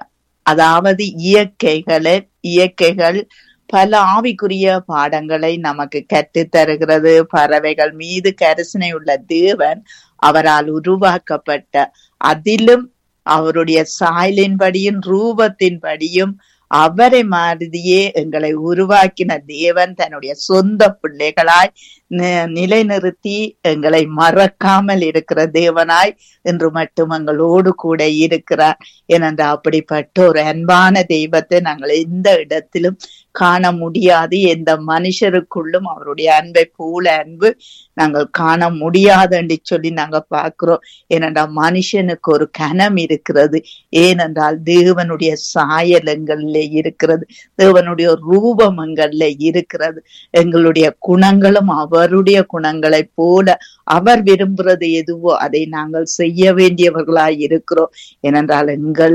அதாவது இயற்கைகளை இயற்கைகள் பல ஆவிக்குரிய பாடங்களை நமக்கு கற்றுத் தருகிறது. பறவைகள் மீது கரிசனை உள்ள தேவன் அவரால் உருவாக்கப்பட்ட, அதிலும் அவருடைய சாயலின்படியும் ரூபத்தின்படியும் அவரை மாதிரியே எங்களை உருவாக்கின தேவன் தன்னுடைய சொந்த பிள்ளைகளாய் நிலைநிறுத்தி எங்களை மறக்காமல் இருக்கிற தேவனாய் என்று மட்டும் எங்களோடு கூட இருக்கிறார். ஏனென்றால் அப்படிப்பட்ட ஒரு அன்பான தெய்வத்தை நாங்கள் எந்த இடத்திலும் காண முடியாது. எந்த மனுஷருக்குள்ளும் அவருடைய அன்பை போல அன்பு நாங்கள் காண முடியாது என்று சொல்லி நாங்க பார்க்கிறோம். ஏனென்றால் மனுஷனுக்கு ஒரு கனம் இருக்கிறது. ஏனென்றால் தேவனுடைய சாயல் எங்கள்ல இருக்கிறது, தேவனுடைய ரூபம் எங்கள்ல இருக்கிறது. எங்களுடைய குணங்களும் அவருடைய குணங்களை போல அவர் விரும்புறது எதுவோ அதை நாங்கள் செய்ய வேண்டியவர்களாய் இருக்கிறோம். ஏனென்றால் எங்கள்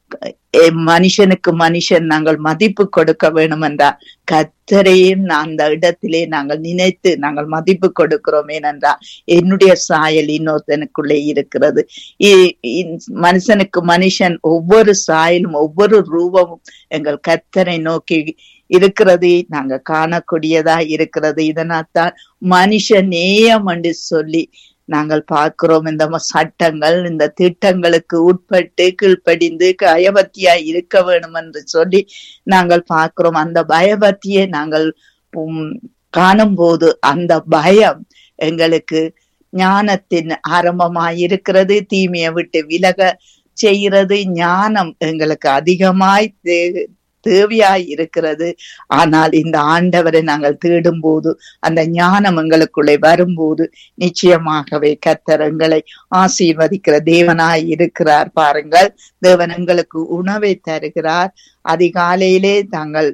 மனுஷனுக்கு மனுஷன் நாங்கள் மதிப்பு கொடுக்க வேண்டும் என்றால் கர்த்தரையும் அந்த இடத்திலே நாங்கள் நினைத்து நாங்கள் மதிப்பு கொடுக்கிறோம். ஏனென்றால் என்னுடைய சாயல் இன்னொருத்தனுக்குள்ளே இருக்கிறது. மனுஷனுக்கு மனுஷன் ஒவ்வொரு சாயலும் ஒவ்வொரு ரூபமும் எங்கள் கர்த்தரை நோக்கி இருக்கிறது, நாங்க காணக்கூடியதா இருக்கிறது. இதனால்தான் மனுஷ நேயம் என்று சொல்லி நாங்கள் பார்க்கிறோம். இந்த சட்டங்கள் இந்த திட்டங்களுக்கு உட்பட்டு கீழ்ப்படிந்து பயபக்தியா இருக்க வேண்டும் என்று சொல்லி நாங்கள் பார்க்கிறோம். அந்த பயபக்தியை நாங்கள் காணும் போது அந்த பயம் எங்களுக்கு ஞானத்தின் ஆரம்பமாய் இருக்கிறது. தீமையை விட்டு விலக செய்கிறது. ஞானம் எங்களுக்கு அதிகமாய் தேவையாய் இருக்கிறது. ஆனால் இந்த ஆண்டவரை நாங்கள் தேடும் போது, அந்த ஞானம் எங்களுக்குள்ளே வரும்போது நிச்சயமாகவே கர்த்தர் எங்களை ஆசீர்வதிக்கிற தேவனாய் இருக்கிறார். பாருங்கள், தேவன் எங்களுக்கு உணவை தருகிறார். அதிகாலையிலே தாங்கள்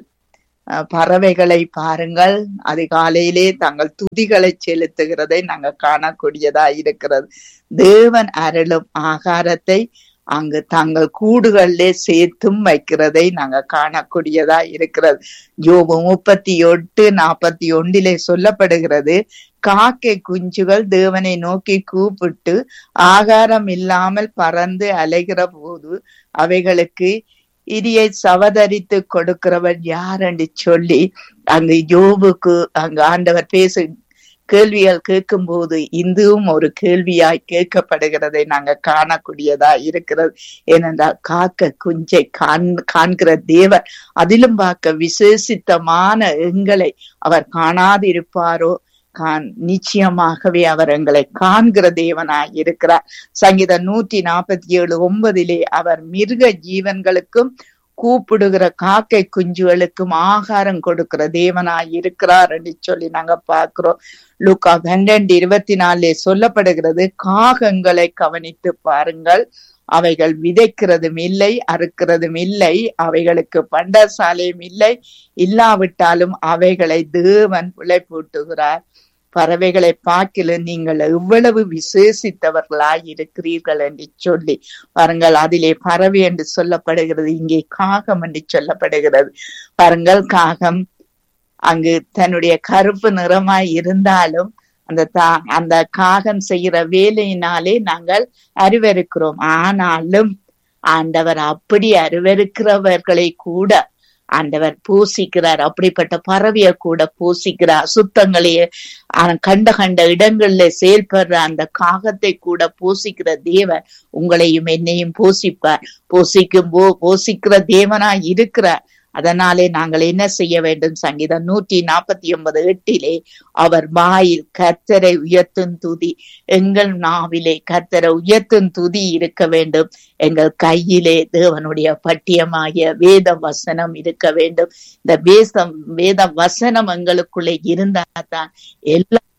பறவைகளை பாருங்கள், அதிகாலையிலே தங்கள் துதிகளை செலுத்துகிறதை நாங்கள் காணக்கூடியதா இருக்கிறது. தேவன் அருளும் ஆகாரத்தை அங்கு தங்கள் கூடுகளிலே சேர்த்தும் வைக்கிறதை நாங்க காணக்கூடியதா இருக்கிறது. யோபு முப்பத்தி எட்டு நாற்பத்தி ஒன்றிலே சொல்லப்படுகிறது, காக்கை குஞ்சுகள் தேவனை நோக்கி கூப்பிட்டு ஆகாரம் இல்லாமல் பறந்து அலைகிற போது அவைகளுக்கு இரியை சவதரித்து கொடுக்கிறவன் யார் என்று சொல்லி அங்கு யோபுக்கு அங்கு ஆண்டவர் பேசு கேள்விகள் கேட்கும் போது இந்துவும் ஒரு கேள்வியாய் கேட்கப்படுகிறதை நாங்க காணக்கூடியதா இருக்கிறது. ஏனென்றால் காக்க குஞ்சை காண் காண்கிற தேவர், அதிலும் பார்க்க விசேஷித்தமான எங்களை அவர் காணாதிருப்பாரோ? கான் நிச்சயமாகவே அவர் எங்களை காண்கிற தேவனாய் இருக்கிறார். சங்கீதம் நூற்றி நாற்பத்தி ஏழு ஒன்பதிலே அவர் மிருக ஜீவன்களுக்கும் கூப்பிடுகிற காக்கை குஞ்சுகளுக்கும் ஆகாரம் கொடுக்கிற தேவனாய் இருக்கிறார் என்று சொல்லி நாங்க பாக்குறோம். லூக்கா பன்னிரண்டு இருபத்தி நாலுல சொல்லப்படுகிறது, காகங்களை கவனித்து பாருங்கள், அவைகள் விதைக்கிறதும் இல்லை, அறுக்கிறதும் இல்லை, அவைகளுக்கு பண்டசாலையும் இல்லை, இல்லாவிட்டாலும் அவைகளை தேவன் விளைப்பூட்டுகிறார். பறவைகளை பார்க்கல நீங்கள் எவ்வளவு விசேஷித்தவர்களாய் இருக்கிறீர்கள் என்று சொல்லி பாருங்கள். அதிலே பறவை என்று சொல்லப்படுகிறது, இங்கே காகம் என்று சொல்லப்படுகிறது. பாருங்கள், காகம் அங்கு தன்னுடைய கருப்பு நிறமாய் இருந்தாலும் அந்த தா அந்த காகம் செய்கிற வேலையினாலே நாங்கள் அருவருக்கிறோம். ஆனாலும் ஆண்டவர் அப்படி அருவருக்கிறவர்களை கூட ஆண்டவர் பூசிக்கிறார். அப்படிப்பட்ட பறவைய கூட பூசிக்கிறார். சுத்தங்களையே கண்ட கண்ட இடங்கள்ல செயல்படுற அந்த காகத்தை கூட பூசிக்கிற தேவன் உங்களையும் என்னையும் பூசிப்பார். பூசிக்கும் போ பூசிக்கிற தேவனா இருக்கிறார். அதனாலே நாங்கள் என்ன செய்ய வேண்டும்? சங்கீதம் நூற்றி நாற்பத்தி ஒன்பது எட்டிலே அவர் வாயில் கர்த்தரை உயர்த்தும் துதி, எங்கள் நாவிலே கர்த்தரை உயர்த்தும் துதி இருக்க வேண்டும். எங்கள் கையிலே தேவனுடைய பட்டியமாகிய வேத வசனம் இருக்க வேண்டும். இந்த வேதம் வேத வசனம் எங்களுக்குள்ளே இருந்தால்தான் எல்லாம்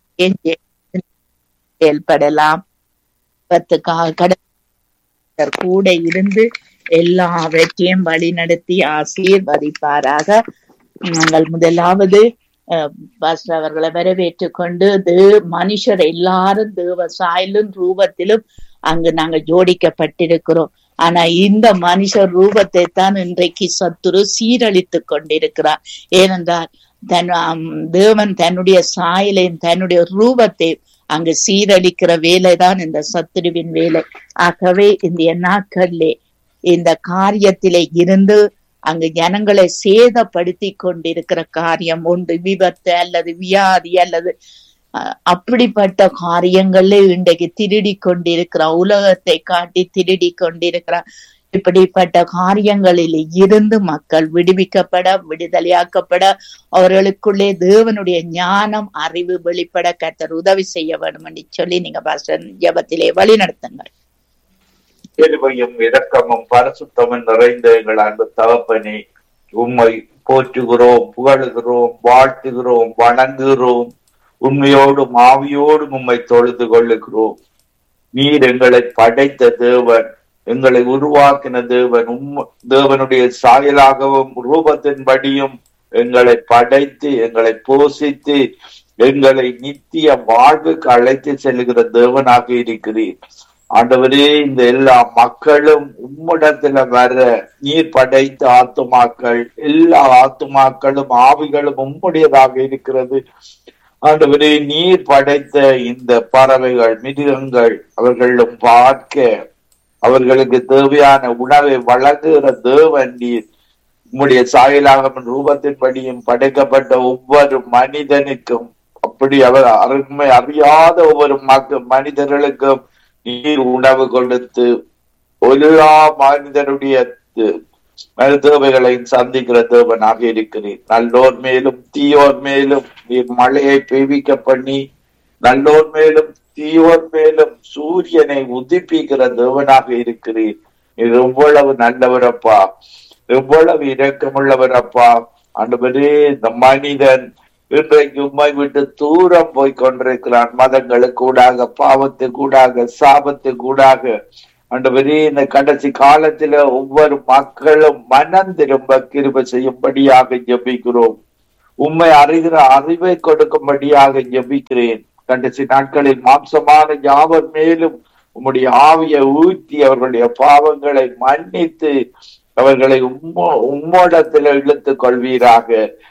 செயல்படலாம். கூட இருந்து எல்லாவற்றையும் வழி நடத்தி ஆசீர்வதிப்பாராக. நாங்கள் முதலாவது பாஸ்டர் அவர்களை வரவேற்றுக் கொண்டு மனுஷர் எல்லாரும் தேவ சாயலும் ரூபத்திலும் அங்கு நாங்கள் ஜோடிக்கப்பட்டிருக்கிறோம். ஆனா இந்த மனுஷர் ரூபத்தை தான் இன்றைக்கு சத்துரு சீரழித்து கொண்டிருக்கிறார். ஏனென்றால் தன் தேவன் தன்னுடைய சாயலையும் தன்னுடைய ரூபத்தை அங்கு சீரழிக்கிற வேலைதான் இந்த சத்துருவின் வேலை. ஆகவே இந்த நாட்களிலே இந்த காரியத்திலே இருந்து அங்கு ஜனங்களை சேதப்படுத்தி கொண்டிருக்கிற காரியம் உண்டு. விபத்து அல்லது வியாதி அல்லது அப்படிப்பட்ட காரியங்களே இன்றைக்கு திருடி கொண்டிருக்கிறார். உலகத்தை காட்டி திருடி கொண்டிருக்கிறார். இப்படிப்பட்ட காரியங்களில் இருந்து மக்கள் விடுவிக்கப்பட விடுதலையாக்கப்பட அவர்களுக்குள்ளே தேவனுடைய ஞானம் அறிவு வெளிப்பட கர்த்தர் உதவி செய்ய வேண்டும் என்று சொல்லி நீங்க பாஸ்டர் ஜெபத்திலே வழி நடத்துங்கள். கிருபையும் இரக்கமும் பரிசுத்தமும் நிறைந்த எங்கள் அன்பு தகப்பனே, உம்மை போற்றுகிறோம், புகழுகிறோம், வாழ்த்துகிறோம், வணங்குகிறோம். உண்மையோடும் ஆவியோடும் உம்மை தொழுது கொள்ளுகிறோம். நீர் எங்களை படைத்த தேவன், எங்களை உருவாக்கின தேவன். உம் தேவனுடைய சாயலாகவும் ரூபத்தின்படியும் எங்களை படைத்து எங்களை போஷித்து எங்களை நித்திய வாழ்வுக்கு அழைத்து செல்கிற தேவனாக இருக்கிறீர். ஆண்டவரே, இந்த எல்லா மக்களும் உம்மிடத்துல வர நீர் படைத்த ஆத்துமாக்கள், எல்லா ஆத்துமாக்களும் ஆவிகளும் உம்முடையதாக இருக்கிறது. ஆண்டவரே, நீர் படைத்த இந்த பறவைகள், மிருகங்கள், அவர்களும் பார்க்க அவர்களுக்கு தேவையான உணவை வழங்குகிற தேவன் நீர். உம்முடைய சாயலாக ரூபத்தின்படியும் படைக்கப்பட்ட ஒவ்வொரு மனிதனுக்கும், அப்படி அவர் அருமை அறியாத ஒவ்வொரு மக்கள் மனிதர்களுக்கும் நீர் உணவு கொடுத்து எல்லா மனிதனுடைய தேவைகளையும் சந்திக்கிற தேவனாக இருக்கிறீர். நல்லோர் மேலும் தீயோர் மேலும் நீர் மழையை பெய்விக்க பண்ணி, நல்லோர் மேலும் தீயோர் மேலும் சூரியனை உதிப்பிக்கிற தேவனாக இருக்கிறீர். நீர் எவ்வளவு நல்லவரப்பா. எவ்வளவு இரக்கமுள்ளவர் அப்பா. ஆண்டவரே, இந்த மனிதன் இன்றைக்கு உம்மை விட்டு தூரம் போய் கொண்டிருக்கிறான். மதங்களுக்கு கூடாக, பாவத்துக்கு கூடாக, சாபத்துக்கு கூடாக. ஆண்டவரே, இந்த கடைசி காலத்தில ஒவ்வொரு மக்களும் மனம் திரும்ப கிருபை செய்யும்படியாக ஜெபிக்கிறோம். உம்மை அறிகிற அறிவை கொடுக்கும்படியாக ஜெபிக்கிறேன். கடைசி நாட்களில் மாம்சமான யாவர் மேலும் உம்முடைய ஆவியை ஊற்றி அவர்களுடைய பாவங்களை மன்னித்து அவர்களை உம்மோ உம்மோடத்தில் இழுத்துக் கொள்வீராக.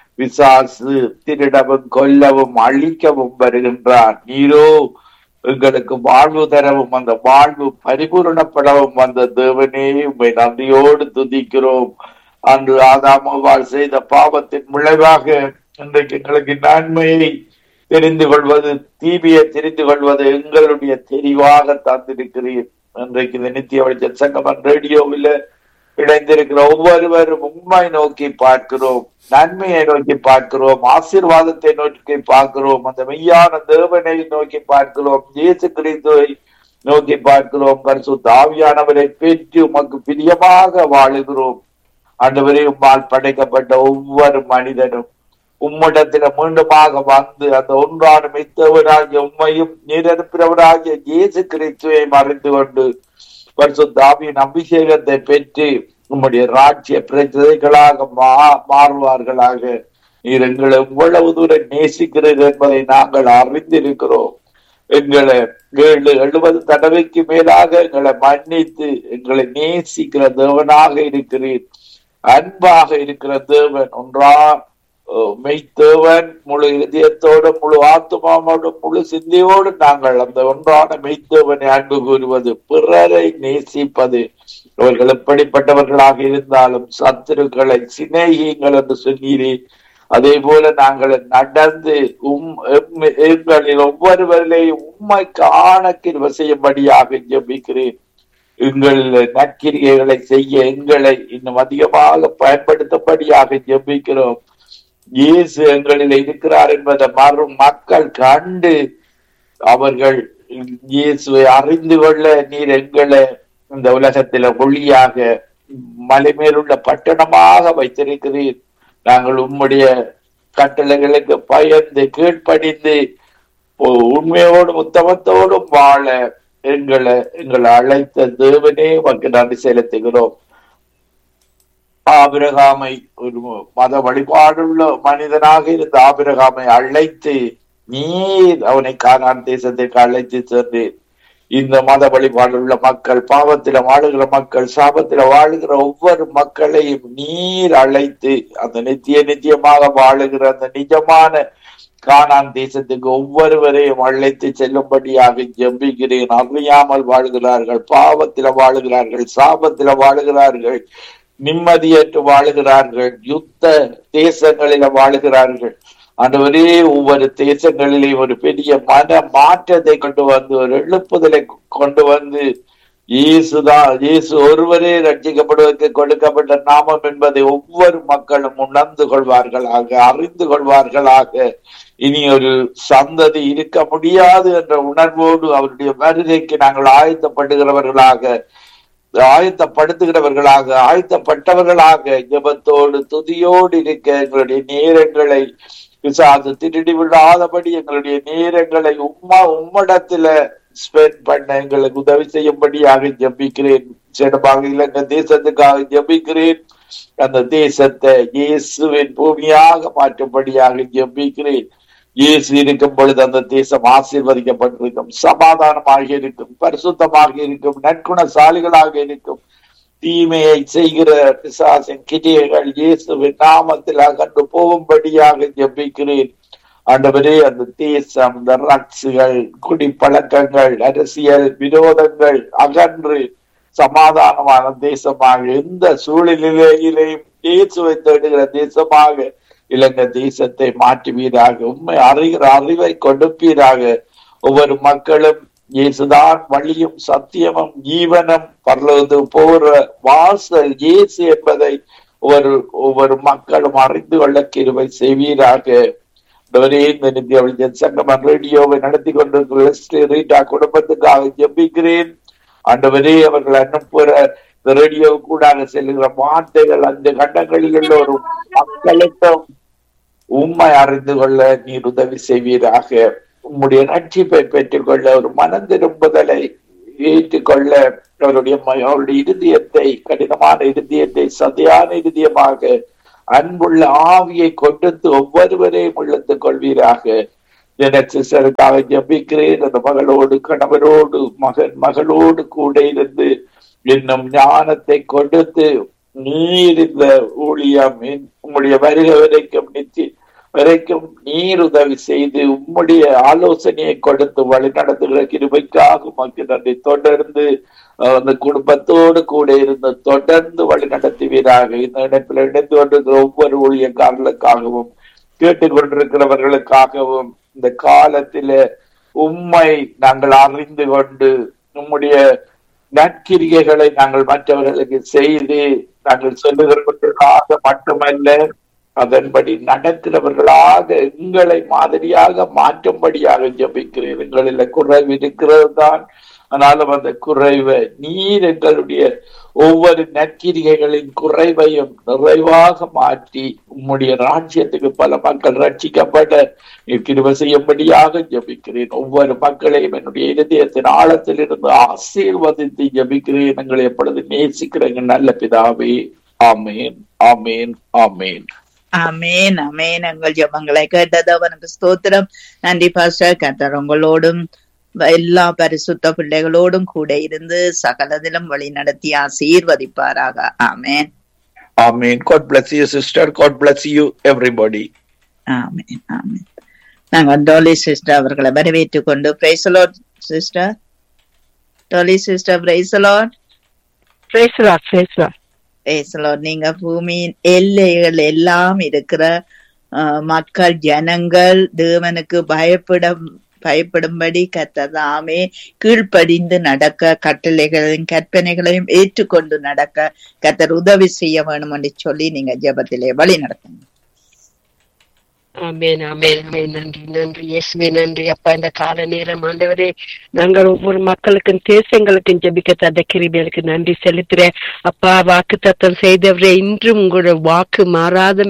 பிசாசு திருடவும் கொல்லவும் அழிக்கவும் வருகின்றான். நீரோ எங்களுக்கு வாழ்வு தரவும் அந்த வாழ்வு பரிபூரணப்படவும் வந்த தேவனே, உம்மை நன்றியோடு துதிக்கிறோம். அன்று ஆதாமாவால் செய்த பாவத்தின் விளைவாக இன்றைக்கு எங்களுக்கு நன்மையை தெரிந்து கொள்வது, தீமையை தெரிந்து கொள்வது எங்களுடைய தெரிவாக தந்திருக்கிறீர். இன்றைக்கு இந்த நித்திய வெளிச்சம் சங்கமம் ரேடியோவில் இணைந்திருக்கிற ஒவ்வொருவரும் உண்மை நோக்கி பார்க்கிறோம், நன்மையை நோக்கி பார்க்கிறோம், ஆசீர்வாதத்தை நோக்கி பார்க்கிறோம், அந்த மெய்யான தேவனை நோக்கி பார்க்கிறோம், இயேசு கிறிஸ்துவை நோக்கி பார்க்கிறோம். பரிசுத்த ஆவியானவரை பெற்று உமக்கு பிரியமாக வாழுகிறோம். ஆண்டவரே, உம்மால் படைக்கப்பட்ட ஒவ்வொரு மனிதனும் உம்மிடத்தில மீண்டுமாக வந்து அந்த ஒன்றான மெய்த்தவராகிய உம்மையும் நீரனுப்பிறவராகிய இயேசு கிறிஸ்துவை மறைந்து கொண்டு பரிசுத்த ஆவியின் அபிஷேகத்தை பெற்று உம்முடைய ராஜ்ய பிரஜைகளாக மா மாறுவார்களாக. நீர் எங்களை எவ்வளவு தூரம் நேசிக்கிறீர் என்பதை நாங்கள் அறிந்திருக்கிறோம். எங்களை ஏழு எழுபது தடவைக்கு மேலாக எங்களை மன்னித்து எங்களை நேசிக்கிற தேவனாக இருக்கிறீர். அன்பாக இருக்கிற தேவன், ஒன்றா மெய்த்தேவன், முழு இதயத்தோடு, முழு ஆத்மாவோடு, முழு சிந்தையோடு நாங்கள் அந்த ஒன்றான மெய்த்தேவனை அன்பு கூறுவது, பிறரை நேசிப்பது. அவர்கள் எப்படிப்பட்டவர்களாக இருந்தாலும் சத்துருக்களை சிநேகியுங்கள் என்று சொன்னீரே, அதே போல நாங்கள் நடந்து உம் எங்களில் ஒவ்வொருவர்களையும் உம்மை காண கிருபை செய்யும்படியாக ஜெபிக்கிறேன். எங்கள் நற்கிரியைகளை செய்ய எங்களை இன்னும் அதிகமாக பயன்படுத்தபடியாக ஜெபிக்கிறோம். இயேசு எங்களில் இருக்கிறார் என்பதை மறும் மக்கள் கண்டு அவர்கள் இயேசுவை அறிந்து கொள்ள நீர் எங்களை இந்த உலகத்தில ஒளியாக மலை மேலுள்ள பட்டணமாக வைத்திருக்கிறீர். நாங்கள் உம்முடைய கட்டளைகளுக்கு பயந்து கீழ்ப்படிந்து உண்மையோடும் உத்தமத்தோடும் வாழ எங்களை எங்களை அழைத்த தேவனே உமக்கு நன்றி செலுத்துகிறோம். ஆபிரகாமை ஒரு மத வழிபாடுள்ள மனிதனாக இருந்த ஆபிரகாமை அழைத்து நீர் அவனை கானான் தேசத்திற்கு அழைத்து சென்று இந்த மத வழிபாடுள்ள மக்கள், பாவத்தில வாழுகிற மக்கள், சாபத்தில வாழுகிற ஒவ்வொரு மக்களையும் நீர் அழைத்து அந்த நித்திய நித்தியமாக வாழுகிற அந்த நிஜமான கானான் தேசத்துக்கு ஒவ்வொருவரையும் அழைத்து செல்லும்படியாக ஜெபிக்கிறேன். அறியாமல் வாழ்கிறார்கள், பாவத்தில வாழுகிறார்கள், சாபத்தில வாழுகிறார்கள், நிம்மதியற்று வாழுகிறார்கள், யுத்த தேசங்களில வாழுகிறார்கள். ஆண்டவரே, ஒவ்வொரு தேசங்களிலே ஒரு பெரிய மன மாற்றத்தை கொண்டு வந்து ஒரு எழுப்புதலை கொண்டு வந்து இயேசுதான் இயேசு ஒருவரே ரட்சிக்கப்படுவதற்கு கொடுக்கப்பட்ட நாமம் என்பதை ஒவ்வொரு மக்களும் உணர்ந்து கொள்வார்களாக, அறிந்து கொள்வார்களாக. இனி ஒரு சந்ததி இருக்க முடியாது என்ற உணர்வோடு அவருடைய வருகைக்கு நாங்கள் ஆயத்தப்படுகிறவர்களாக ஆயத்தப்படுத்துகிறவர்களாக ஆயத்தப்பட்டவர்களாக ஜெபத்தோடு துதியோடு இருக்க எங்களுடைய நேரங்களை பிசாசு திருடி விடாதபடி எங்களுடைய நேரங்களை உம்மா உம்மிடத்துல ஸ்பெண்ட் பண்ண எங்களுக்கு உதவி செய்யும்படியாக ஜெபிக்கிறேன். சிறப்பாக இலங்கை தேசத்துக்காக ஜெபிக்கிறேன். அந்த தேசத்தை இயேசுவின் பூமியாக மாற்றும்படியாக ஜெபிக்கிறேன். இயேசு இருக்கும் பொழுது அந்த தேசம் ஆசீர்வதிக்கப்பட்டிருக்கும், சமாதானமாக இருக்கும், பரிசுத்தமாக இருக்கும், நற்குணசாலிகளாக இருக்கும். தீமையை செய்கிற பிசாசின் கிரியைகள் இயேசுவின் நாமத்தில் அகன்று போகும்படியாக ஜெபிக்கிறேன். ஆண்டவரே, அந்த தேசம், இந்த ரக்ஸுகள், குடிப்பழக்கங்கள், அரசியல் விரோதங்கள் அகன்று சமாதானமான தேசமாக, எந்த சூழ்நிலையிலேயும் இயேசுவை தேடுகிற தேசமாக இலங்கை தேசத்தை மாற்றுவீராக. உண்மை அறிகிற அறிவை கொடுப்பீராக. ஒவ்வொரு மக்களும் இயேசுதான் வழியும் சத்தியமும் ஜீவனம், பரலோகத்துக்கு போற வாசல் இயேசு என்பதை ஒவ்வொரு ஒவ்வொரு மக்களும் அறிந்து கொள்ள கிருபை செய்வீராக. இந்த நித்திய வெளிச்சம் சங்கமம் ரேடியோவை நடத்தி கொண்டிருக்கிற ரீட்டா குடும்பத்துக்காக ஜெபிக்கிறேன். ஆண்டவரே, அவர்கள் அனுப்புற ரேடியோ கூடாக செல்லுகிற வார்த்தைகள் அந்த கண்டங்களில் உள்ள ஒரு மக்களுக்கும் உண்மை அறிந்து கொள்ள நீர் உதவி செய்வீராக. உம்முடைய ரட்சிப்பை பெற்றுக் கொள்ள ஒரு மனம் திரும்புதலை ஏற்றுக்கொள்ள அவருடைய அவருடைய இருதயத்தை, கடினமான இருதயத்தை சதையான இருதயமாக அன்புள்ள ஆவியை கொடுத்து ஒவ்வொருவரையும் இழுத்துக் கொள்வீராக. சிஸ்டருக்காக ஜபிக்கிறேன். அந்த மகளோடு கணவரோடு மகன் மகளோடு கூட இருந்து இன்னும் ஞானத்தை கொடுத்து நீர் இந்த ஊழியம் உம்முடைய வருகை வரைக்கும் நித்தி வரைக்கும் நீர் உதவி செய்து உம்முடைய ஆலோசனையை கொடுத்து வழி நடத்துகிற கிருபைக்காக உமக்கு நன்றி. தொடர்ந்து அந்த குடும்பத்தோடு கூட இருந்து தொடர்ந்து வழி நடத்துவீராக. இந்த இணைப்பில் இணைந்து கொண்டிருக்கிற ஒவ்வொரு ஊழியக்காரர்களுக்காகவும் கேட்டுக் கொண்டிருக்கிறவர்களுக்காகவும் இந்த காலத்தில உம்மை நாங்கள் அறிந்து கொண்டு உம்முடைய நற்கிரிகைகளை நாங்கள் மற்றவர்களுக்கு செய்து நாங்கள் சொல்லுகிறவர்களாக மட்டுமல்ல, அதன்படி நடக்கிறவர்களாக எங்களை மாதிரியாக மாற்றும்படியாக ஜபிக்கிறேன். எங்களில் குறைவு இருக்கிறது தான், ஆனாலும் அந்த குறைவை நீர் எங்களுடைய ஒவ்வொரு நற்கிரிகைகளின் குறைவையும் நிறைவாக மாற்றி உம்முடைய ராஜ்யத்துக்கு பல மக்கள் ரட்சிக்கப்பட கிருபை செய்யும்படியாக ஜபிக்கிறேன். ஒவ்வொரு மக்களையும் என்னுடைய இதயத்தின் ஆழத்தில் இருந்து ஆசீர்வதித்து ஜபிக்கிறேன். எங்களை எப்பொழுது நேசிக்கிறேங்க நல்ல பிதாவே. ஆமேன், ஆமேன், ஆமேன். ஆமேன், ஆமேன். எங்கள் ஜெபங்களை கேட்டது அவனுக்கு ஸ்தோத்திரம். நன்றி பாஸ்டர். கர்த்தர் உங்களோடும் எல்லா பரிசுத்த பிள்ளைகளோடும் கூட இருந்து சகலதிலும் வழி நடத்தி ஆசீர்வதிப்பாராக. ஆமேன், ஆமேன். God bless you sister. God bless you everybody. ஆமேன், ஆமேன். நாங்கள் டோலி சிஸ்டர் அவர்களை வரவேற்றுக் கொண்டு praise the Lord sister. Dolly sister praise the Lord. praise the Lord, praise the Lord. praise the Lord. நீங்க பூமியின் எல்லைகள் எல்லாம் இருக்கிற மக்கள் ஜனங்கள் தேவனுக்கு பயப்பட பயப்படும்படி கர்த்ததாமே கீழ்ப்படிந்து நடக்க கட்டளைகளையும் கற்பனைகளையும் ஏற்றுக்கொண்டு நடக்க கர்த்தர் உதவி செய்ய வேணும் என்று சொல்லி நீங்க ஜெபத்திலே வழி நடத்துங்க. ஆமென், ஆமென், ஆமென். நன்றி, நன்றி இயேசுவே, நன்றி அப்பா. இந்த கால நேரம் ஆண்டவரே, நாங்கள் ஒவ்வொரு மக்களுக்கும் தேசங்களுக்கும் ஜெபிக்க தந்த கிருபைகளுக்கு நன்றி செலுத்துறேன் அப்பா. வாக்கு தத்தம் செய்தவரே, இன்றும் உங்களோட வாக்கு மாறாத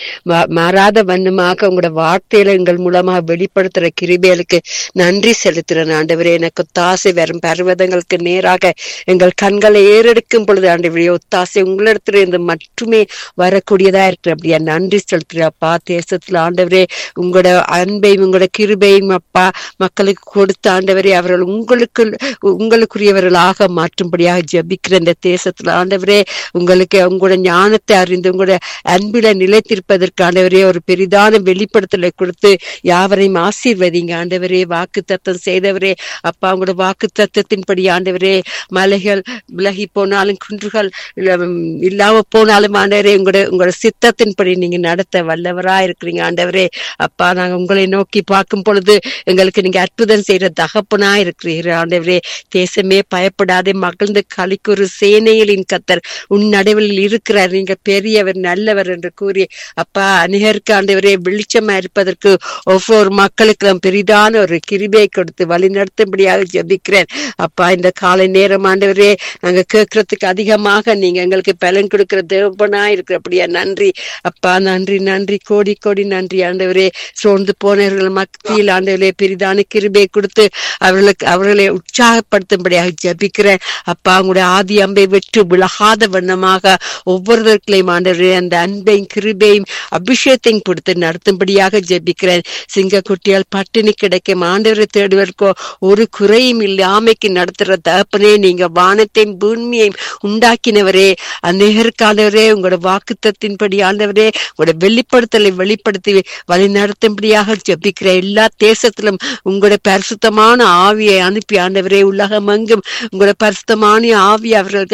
மாறாத வண்ணமாக உங்களோட வார்த்தையில எங்கள் மூலமாக வெளிப்படுத்துற கிருபைகளுக்கு நன்றி செலுத்துறேன் ஆண்டவரே. எனக்கு ஒத்தாசை வரும் பர்வதங்களுக்கு நேராக எங்கள் கண்களை ஏறெடுக்கும் பொழுது ஆண்டவரே, ஒத்தாசை உங்களிடத்துல இருந்து மட்டுமே வரக்கூடியதா இருக்கிற அப்படியா நன்றி செலுத்துறேன் அப்பா. தேசத்துல ஆண்டவரே உங்களோட அன்பையும் உங்களோட கிருபையும் அப்பா மக்களுக்கு கொடுத்த ஆண்டவரே, அவர்கள் உங்களுக்கு உங்களுக்குரியவர்களாக மாற்றும்படியாக ஜெபிக்கிற இந்த தேசத்துல ஆண்டவரே, உங்களுக்கு உங்களோட ஞானத்தை அறிந்து உங்களோட அன்பில நிலைத்திருப்பதற்கு ஆண்டவரே ஒரு பெரிதான வெளிப்படுத்தலை கொடுத்து யாவரையும் ஆசீர்வதிங்க ஆண்டவரே. வாக்கு தத்தம் செய்தவரே அப்பா, உங்களோட வாக்கு தத்தத்தின்படி ஆண்டவரே, மலைகள் விலகி போனாலும் குன்றுகள் இல்லாம போனாலும் ஆண்டவரே, உங்களோட உங்களோட சித்தத்தின்படி நீங்க நடத்த வல்லவரா இருக்கிறீங்க ஆண்டவரே. அப்பா, நாங்க உங்களை நோக்கி பார்க்கும் பொழுது எங்களுக்கு நீங்க அற்புதம் செய்யற தகப்பனா இருக்கிறீர்கள் ஆண்டவரே. தேசமே பயப்படாதே, மகிழ்ந்து களிக்குறு சேனைகளின் கர்த்தர் உன் நடுவில் இருக்கிறார், நீங்க பெரியவர் நல்லவர் என்று கூறி அப்பா அநேகருக்கு ஆண்டவரே வெளிச்சமா இருப்பதற்கு ஒவ்வொரு மக்களுக்கு பெரிதான ஒரு கிருபையை கொடுத்து வழி நடத்தும்படியாக ஜெபிக்கிறேன் அப்பா. இந்த காலை நேரம் ஆண்டவரே, நாங்க கேட்கறதுக்கு அதிகமாக நீங்க எங்களுக்கு பலன் கொடுக்கிற தேவனா இருக்கிறபடியா நன்றி அப்பா. நன்றி, நன்றி, கோடி கோடி நன்றி ஆண்டவரே. சோர்ந்து போனவர்கள் மத்தியில் ஆண்டவரே பெரிதான கிருபை கொடுத்து அவர்களுக்கு அவர்களை உற்சாகப்படுத்தும்படியாக ஜபிக்கிறேன் அப்பா. உங்களுடைய ஆதி அம்பை வெற்று விலகாத வண்ணமாக ஒவ்வொருவர்களையும் ஆண்டவரே அந்த அன்பையும் கிருபையும் அபிஷேகத்தையும் கொடுத்து நடத்தும்படியாக ஜபிக்கிறேன். சிங்க குட்டியால் பட்டினி கிடைக்கும் ஆண்டவரை தேடுவதற்கோ ஒரு குறையும் இல்லாமைக்கு நடத்துற தகப்பனே, நீங்க வானத்தையும் பூமியையும் உண்டாக்கினவரே, அநேகருக்கானவரே உங்களோட வாக்குத்தத்தின்படி ஆண்டவரே உங்களோட வெளிப்படுத்தலை வெளிப்படுத்தி வழி நடத்தும்படியாக ஜபிக்கிற எல்லா தேசத்திலும் உங்களோட பரிசுத்தமான ஆவியை அனுப்பி ஆண்டவரே உலகம் எங்கும் உங்களோட பரிசுத்தமான ஆவி அவர்களுக்கு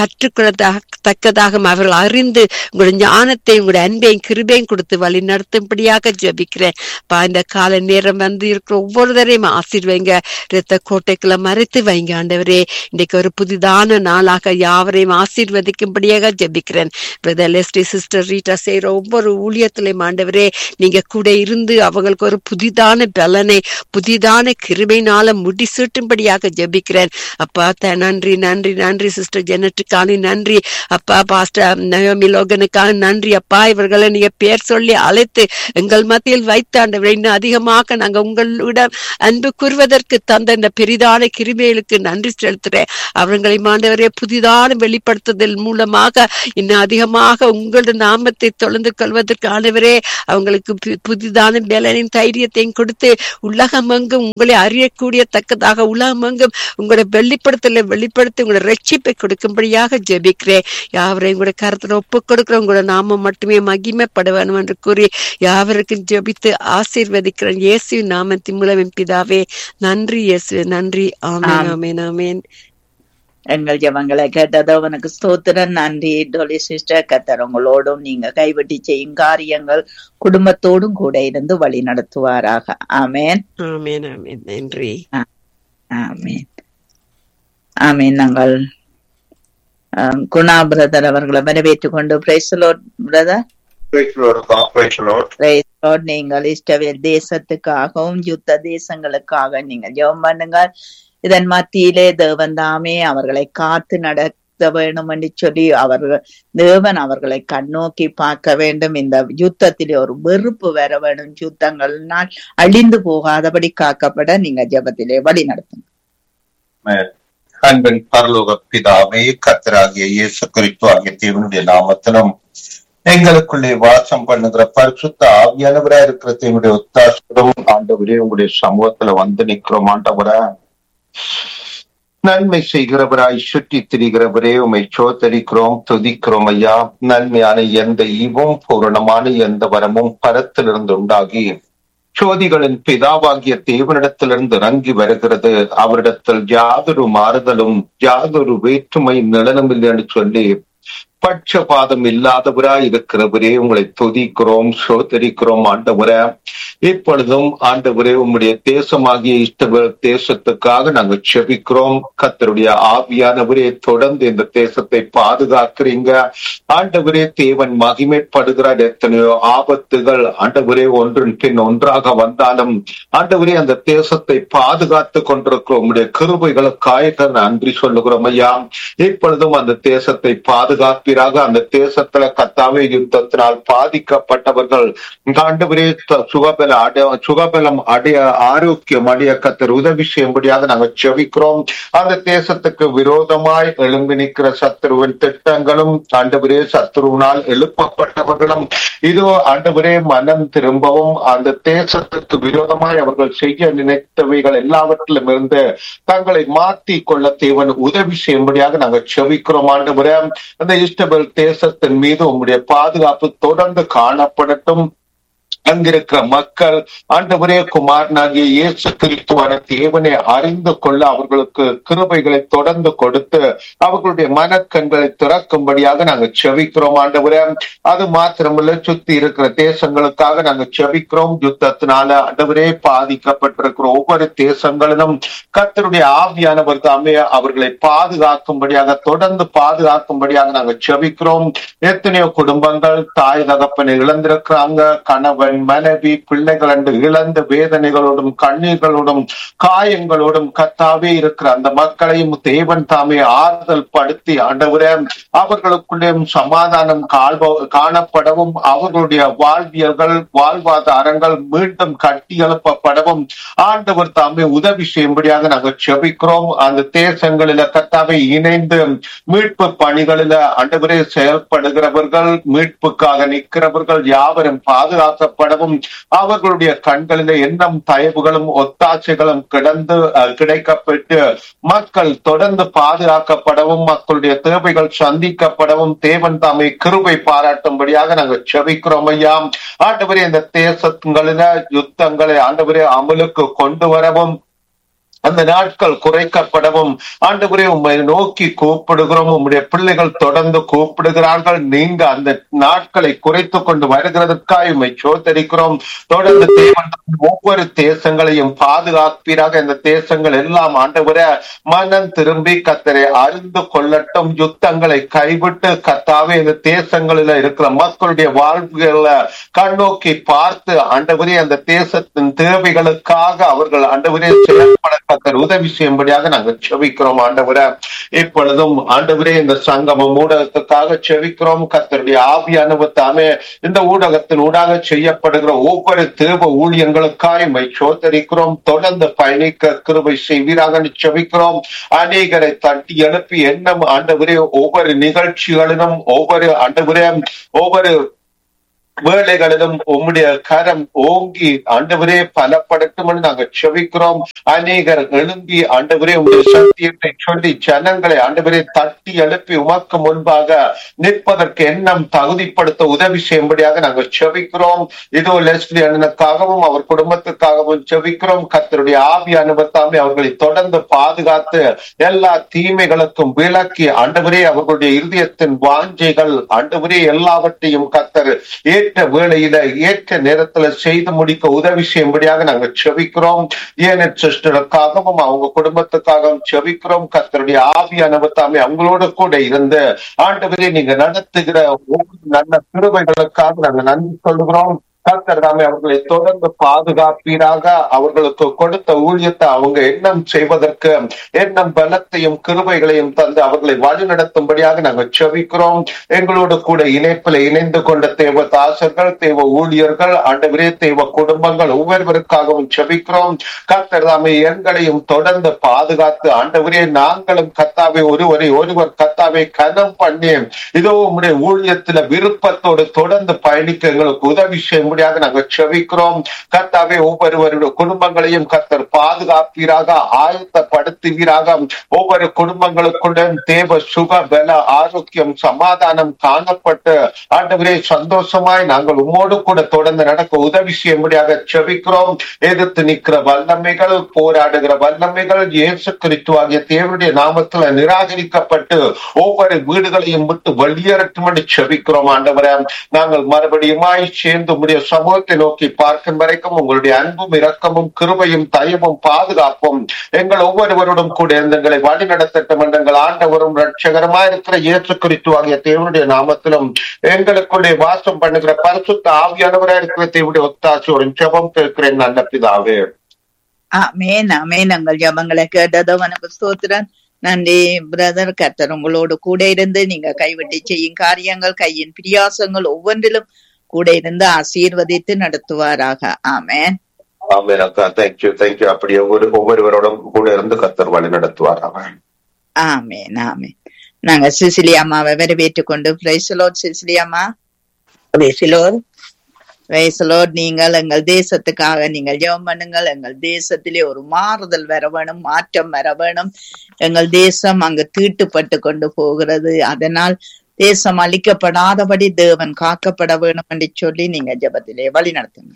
கற்றுக்கொள்ளத்தக்கதாக அவர்கள் அறிந்து உங்களோட ஞானத்தை உங்களோட அன்பையும் கிருபையும் கொடுத்து வழி நடத்தும்படியாக ஜபிக்கிறேன். இந்த கால நேரம் வந்து இருக்கிற ஒவ்வொருத்தரையும் ஆசீர்வைங்க, இரத்த கோட்டைக்குள்ள மறைத்து வைங்க ஆண்டவரே. இன்றைக்கு ஒரு புதிதான நாளாக யாவரையும் ஆசீர்வதிக்கும்படியாக ஜபிக்கிறேன். பிரதர் லெஸ்லி சிஸ்டர் ரீட்டா செய்யற ஒவ்வொரு ஊழியத்திலையும் ஆண்டவரே நீங்க கூட இருந்து அவங்களுக்கு ஒரு புதிதான பலனை புதிதான கிருபையினால முடிசூட்டும்படியாக ஜெபிக்கிறேன் அப்பா. நன்றி நன்றி நன்றி சிஸ்டர் ஜெனட்டுக்கான நன்றி அப்பா. பாஸ்டர் நயோமி லோகனுக்கான நன்றி அப்பா. இவர்களை நீங்க பேர் சொல்லி அழைத்து எங்கள் மத்தியில் வைத்த ஆண்டவரே இன்னும் அதிகமாக நாங்க உங்களிடம் அன்பு கூறுவதற்கு தந்த இந்த பெரிதான கிருபைகளுக்கு நன்றி செலுத்துறேன். அவர்களை ஆண்டவரே புதிதான வெளிப்படுத்துதல் மூலமாக இன்னும் அதிகமாக உங்களோட நாமத்தை தொலைந்து கொள்வதற்கு ஆண்டவரே அவங்களுக்கு புதிதான பலனின் தைரியத்தையும் கொடுத்து உலகமெங்கும் உங்களை அறியக்கூடிய தக்கதாக உலகமெங்கும் உங்களோட வெளிப்படுத்தல வெளிப்படுத்தி உங்களோட ரட்சிப்பை கொடுக்கும்படியாக ஜெபிக்கிறேன். யாவரையும் கூட கருத்துல ஒப்பு கொடுக்கிற உங்களோட நாமம் மட்டுமே மகிமைப்பட வேணும் என்று கூறி யாவருக்கும் ஜெபித்து ஆசீர்வதிக்கிறேன் இயேசுவின் நாமத்தின் மூலம் பிதாவே. நன்றி இயேசு, நன்றி. ஆமென் ஆமென் ஆமென். எங்கள் ஜெபங்களை கேட்டதோ உனக்கு ஸ்தோத்திரம். நன்றி டோலி சிஸ்டர். கர்த்தர் உங்களோடும் நீங்க கைவிட்டு செய்யும் காரியங்கள் குடும்பத்தோடும் கூட இருந்து வழி நடத்துவாராக. ஆமேன் ஆமேன் ஆமேன். நன்றி. ஆமேன் ஆமேன். நாங்கள் குணா பிரதர் அவர்களை வரவேற்றுக் கொண்டு பிரைஸ் தி லார்ட் பிரதர். நீங்கள் இஸ்ரவேல் தேசத்துக்காகவும் யுத்த தேசங்களுக்காக நீங்க ஜெபம் பண்ணுங்க. இதன் மத்தியிலே தேவன் தாமே அவர்களை காத்து நடத்த வேண்டும் என்று சொல்லி அவர்கள் தேவன் அவர்களை கண்ணோக்கி பார்க்க வேண்டும். இந்த யுத்தத்திலே ஒரு வெறுப்பு வர வேண்டும். யுத்தங்கள்னால் அழிந்து போகாதபடி காக்கப்பட நீங்க ஜெபத்திலே வழி நடத்துங்க. அன்பின் பரலோக பிதாவே, கர்த்தராகிய இயேசு கிறிஸ்து ஆகிய தேவனுடைய நாமத்திலும் எங்களுக்குள்ளே வாசம் பண்ணுகிற பரிசுத்த ஆவியானவரா இருக்கிற தேவனுடைய ஒத்தாசம் ஆண்டவரே உங்களுடைய சமூகத்துல வந்து நிற்கிறோம். ஆண்டவரா நன்மை செய்கிறவராய் சுற்றி திரிகிறவரே உமை சோதரிக்கிறோம், துதிக்கிறோம் ஐயா. நன்மையான எந்த ஈவும் பூரணமான எந்த வரமும் பரத்திலிருந்து உண்டாகி சோதிகளின் பிதாவாகிய தேவனிடத்திலிருந்து இறங்கி வருகிறது. அவரிடத்தில் யாதொரு மாறுதலும் யாதொரு வேற்றுமை நிலனும் இல்லை என்று சொல்லி பட்சபாதம் இல்லாதவராய் இருக்கிறவரே உங்களை துதிக்கிறோம், சோதரிக்கிறோம். ஆண்டவரே இப்பொழுதும் ஆண்டவரே உம்முடைய தேசமாகிய இஸ்ரவேல் தேசத்துக்காக நாங்கள் செபிக்கிறோம். கர்த்தருடைய ஆவியானவரே தொடர்ந்து இந்த தேசத்தை பாதுகாக்கிறீங்க. ஆண்டவரே தேவன் மகிமைப்படுகிறார். எத்தனையோ ஆபத்துகள் ஆண்டவரே ஒன்றின் பின் ஒன்றாக வந்தாலும் ஆண்டவரே அந்த தேசத்தை பாதுகாத்து கொண்டிருக்கிறோம். உம்முடைய கிருபைகளுக்காக நன்றி சொல்லுகிறோம் ஐயா. இப்பொழுதும் அந்த தேசத்தை பாதுகாப்பீராக. அந்த தேசத்துல கர்த்தாவே யுத்தத்தினால் பாதிக்கப்பட்டவர்கள் ஆண்டவரே சுகபல அடைய சுகபலம் அடைய ஆரோக்கியம் அடைய கர்த்தர் உதவி செய்யும்படியாக நாங்கள் செபிக்கிறோம். அந்த தேசத்துக்கு விரோதமாய் எழும்பி நிற்கிற சத்துருவின் திட்டங்களும் ஆண்டவரே சத்துருவினால் எழுப்பப்பட்டவர்களும் இதோ ஆண்டவரே மனம் திரும்பவும் அந்த தேசத்துக்கு விரோதமாய் அவர்கள் செய்ய நினைத்தவைகள் எல்லாவற்றிலும் இருந்து தங்களை மாற்றி கொள்ள தேவன் உதவி செய்யும்படியாக நாங்கள் செபிக்கிறோம். ஆண்டவரே அந்த இஸ்ரவேல் தேசத்தின் மீது உம்முடைய பாதுகாப்பு தொடர்ந்து காணப்படட்டும். அங்கிருக்கிற மக்கள் ஆண்டவரே குமாரனாகிய இயேசு கிறிஸ்துவான தேவனை அறிந்து கொள்ள அவர்களுக்கு கிருபைகளை தொடர்ந்து கொடுத்து அவர்களுடைய மனக்கண்களை திறக்கும்படியாக நாங்கள் செபிக்கிறோம். ஆண்டவரே அது மாத்திரமல்ல, சுத்தி இருக்கிற தேசங்களுக்காக நாங்கள் செபிக்கிறோம். யுத்தத்தினால ஆண்டவரே பாதிக்கப்பட்டிருக்கிற ஒவ்வொரு தேசங்களிலும் கர்த்தருடைய ஆவியானவர் தாமே அவர்களை பாதுகாக்கும்படியாக தொடர்ந்து பாதுகாக்கும்படியாக நாங்கள் செபிக்கிறோம். எத்தனையோ குடும்பங்கள் தாய் தகப்பனை இழந்திருக்கிறாங்க. கணவன் மனைவி பிள்ளைகள் என்று இழந்த வேதனைகளோடும் கண்ணீர்களோடும் காயங்களோடும் கர்த்தாவே இருக்கிற அந்த மக்களையும் தேவன் தாமே ஆறுதல் படுத்தி ஆண்டவரே அவர்களுக்குள்ளே சமாதானம் காணப்படவும் அவர்களுடைய வாழ்வியல்கள் வாழ்வாதாரங்கள் மீண்டும் கட்டி எழுப்பப்படவும் ஆண்டவர் தாமே உதவி செய்யும்படியாக நாங்கள் செபிக்கிறோம். அந்த தேசங்களில கர்த்தாவே இணைந்து மீட்பு பணிகளில ஆண்டவரே செயல்படுகிறவர்கள் மீட்புக்காக நிற்கிறவர்கள் யாவரும் பாதுகாக்கப்படவும் அவர்களுடைய கண்களில எண்ணம் தயவுகளும் ஒத்தாசைகளும் கிடந்து கிடைக்கப்பட்டு மக்கள் தொடர்ந்து பாதுகாக்கப்படவும் மக்களுடைய தேவைகள் சந்திக்கப்படவும் தேவன் தாமே கிருபை பாராட்டும்படியாக நாங்கள் செபிக்கிறோம் ஐயா. ஆண்டவரே இந்த தேசங்களில யுத்தங்களை ஆண்டவரே அமலுக்கு கொண்டு வரவும் அந்த நாட்கள் குறைக்கப்படவும் ஆண்டவரே உம்மை நோக்கி கூப்பிடுகிறோம். உம்முடைய பிள்ளைகள் தொடர்ந்து கூப்பிடுகிறார்கள். நீங்க அந்த நாட்களை குறைத்து கொண்டு வருகிறதற்காக உம்மை சோதரிக்கிறோம். தொடர்ந்து தேவன் ஒவ்வொரு தேசங்களையும் பாதுகாப்பீராக. இந்த தேசங்கள் எல்லாம் ஆண்டவரே மனம் திரும்பி கர்த்தரை அறிந்து கொள்ளட்டும். யுத்தங்களை கைவிட்டு கர்த்தாவே இந்த தேசங்களில இருக்கிற மக்களுடைய வாழ்வுகளை கண்ணோக்கி பார்த்து ஆண்டவரே அந்த தேசத்தின் தேவைகளுக்காக அவர்கள் ஆண்டவரே செயல்பட கர்த்தர் உதவி செய்யும்படியாக நாங்கள் செபிக்கிறோம். ஆண்டவரே இப்பொழுதும் ஆண்டவரே இந்த சங்கமம் ஊடகத்துக்காக செபிக்கிறோம். கர்த்தருடைய ஆவியானவர் தாமே இந்த ஊடகத்தின் ஊடாக செய்யப்படுகிற ஒவ்வொரு தேவ ஊழியங்களுக்காக உம்மை சோதரிக்கிறோம். தொடர்ந்து பயணிக்க கிருபை செய்வீராக செபிக்கிறோம். அநேகரை தட்டி எழுப்பி எண்ணம் ஆண்டவரே ஒவ்வொரு நிகழ்ச்சிகளிலும் ஒவ்வொரு ஆண்டவரே ஒவ்வொரு வேலைகளிலும் உம்முடைய கரம் ஓங்கி ஆண்டவரே பலப்படட்டும் என்று நாங்கள் செபிக்கிறோம். அநேகர் எழும்பி ஆண்டவரே உங்களுடைய சத்தியத்தை சொல்லி ஜனங்களை ஆண்டவரே தட்டி எழுப்பி உமக்கு முன்பாக நிற்பதற்கு எண்ணம் தகுதிப்படுத்த உதவி செய்யும்படியாக நாங்கள் செபிக்கிறோம். இதோ லெஸ்லி அண்ணனுக்காகவும் அவர் குடும்பத்துக்காகவும் செபிக்கிறோம். கர்த்தருடைய ஆவியானவர் தாமே அவர்களை தொடர்ந்து பாதுகாத்து எல்லா தீமைகளுக்கும் விலக்கி ஆண்டவரே அவர்களுடைய இருதயத்தின் வாஞ்சைகள் ஆண்டவரே எல்லாவற்றையும் கர்த்தர் ஏற்ற வேளையில ஏற்ற நேரத்துல செய்து முடிக்க உதவி செய்யும்படியாக நாங்கள் செபிக்கிறோம். ஏன சிஸ்டருக்காகவும் அவங்க குடும்பத்துக்காகவும் செபிக்கிறோம். கர்த்தருடைய ஆவியானவர் தாமே அவங்களோட கூட இருந்து ஆண்டவரே நீங்க நடத்துகிற ஒவ்வொரு நல்ல கிருபைகளுக்காக நாங்கள் நன்றி சொல்கிறோம். கர்த்தர் தாமே அவர்களை தொடர்ந்து பாதுகாப்பீராக. அவர்களுக்கு கொடுத்த ஊழியத்தை அவங்க எண்ணம் செய்வதற்கு எண்ணம் பலத்தையும் கிருபைகளையும் தந்து அவர்களை வழி நடத்தும்படியாக நாங்கள் செபிக்கிறோம். எங்களோடு கூட இணைப்பில் இணைந்து கொண்ட தேவ தாசர்கள், தேவ ஊழியர்கள், ஆண்டவரே தேவ குடும்பங்கள் ஒவ்வொருவருக்காகவும் செபிக்கிறோம். கர்த்தர் தாமே எங்களையும் தொடர்ந்து பாதுகாத்து ஆண்டவரே நாங்களும் கர்த்தாவே ஒருவரை ஒருவர் கர்த்தாவே கனம் பண்ணி இதோ உம்முடைய ஊழியத்துல விருப்பத்தோடு தொடர்ந்து பயணிக்க எங்களுக்கு உதவி செய்ய நாங்கள் செபிக்கிறோம். கர்த்தாவே ஒவ்வொருவருடைய குடும்பங்களையும் கர்த்தர் பாதுகாப்பீராக, ஆயத்தப்படுத்துவீராக. ஒவ்வொரு குடும்பங்களுக்குடன் தேவ சுக பல ஆரோக்கியம் சமாதானம் காணப்பட்டு ஆண்டவரே சந்தோஷமாய் நாங்கள் உம்மோடு கூட தொடர்ந்து நடக்க உதவி செய்யும்படியாக செபிக்கிறோம். எதிர்த்து நிற்கிற வல்லமைகள், போராடுகிற வல்லமைகள் இயேசு கிறிஸ்து ஆகிய தேவனுடைய நாமத்துல நிராகரிக்கப்பட்டு ஒவ்வொரு வீடுகளையும் விட்டு வெளியேறட்டும் என்று செபிக்கிறோம். ஆண்டவரே நாங்கள் மறுபடியுமாய் சேர்ந்து உம்முடைய சமூகத்தை நோக்கி பார்க்கும் வரைக்கும் உங்களுடைய அன்பும் இரக்கமும் கிருபையும் தயவும் பாதுகாப்பும் எங்கள் ஒவ்வொருவரோடும் கூட எங்களை வழி நடத்தட்டும் என்று எங்கள் ஆண்டவரும் ரட்சகரமாய் இருக்கிற இயேசு கிறிஸ்து ஆகிய தேவனுடைய நாமத்திலும் எங்களுக்குள்ளே வாசம் பண்ணுகிற பரிசுத்த ஆவியானவராய் இருக்கிற தேவனுடைய ஒத்தாசையோடு ஜெபம் கேட்கிறேன் நல்ல பிதாவே. ஆமென் ஆமென். எங்கள் ஜெபங்களை கேட்டதும் எனக்கு ஸ்தோத்திரம். நன்றி பிரதர். கர்த்தர் உங்களோடு கூட இருந்து நீங்க கைவிட்டு செய்யும் காரியங்கள் கையின் பிரியாசங்கள் ஒவ்வொன்றிலும் கூட இருந்து ஆசீர்வதித்து நடத்துவாராக. ஆமென் ஆமென் அக்கா. Thank you thank you. அப்படி ஒவ்வொரு ஒவ்வொருவரோடும் கூட இருந்து கர்த்தர் வழி நடத்துவாராக. ஆமென் ஆமென். நாங்க சிசிலி அம்மாவை வரவேற்றுக் கொண்டு பிரைஸ் தி லார்ட். சிசிலி அம்மா praise the Lord. Praise the Lord. நீங்கள் எங்கள் தேசத்துக்காக நீங்கள் ஜெபம் பண்ணுங்கள். எங்கள் தேசத்திலே ஒரு மாறுதல் வர வேணும், மாற்றம் வர வேணும். எங்கள் தேசம் அங்கு தீட்டுப்பட்டு கொண்டு போகிறது. அதனால் தேசம் அழிக்கப்படாதபடி தேவன் காக்கப்பட வேணும் என்று சொல்லி நீங்க ஜெபத்திலே வழி நடத்துங்க.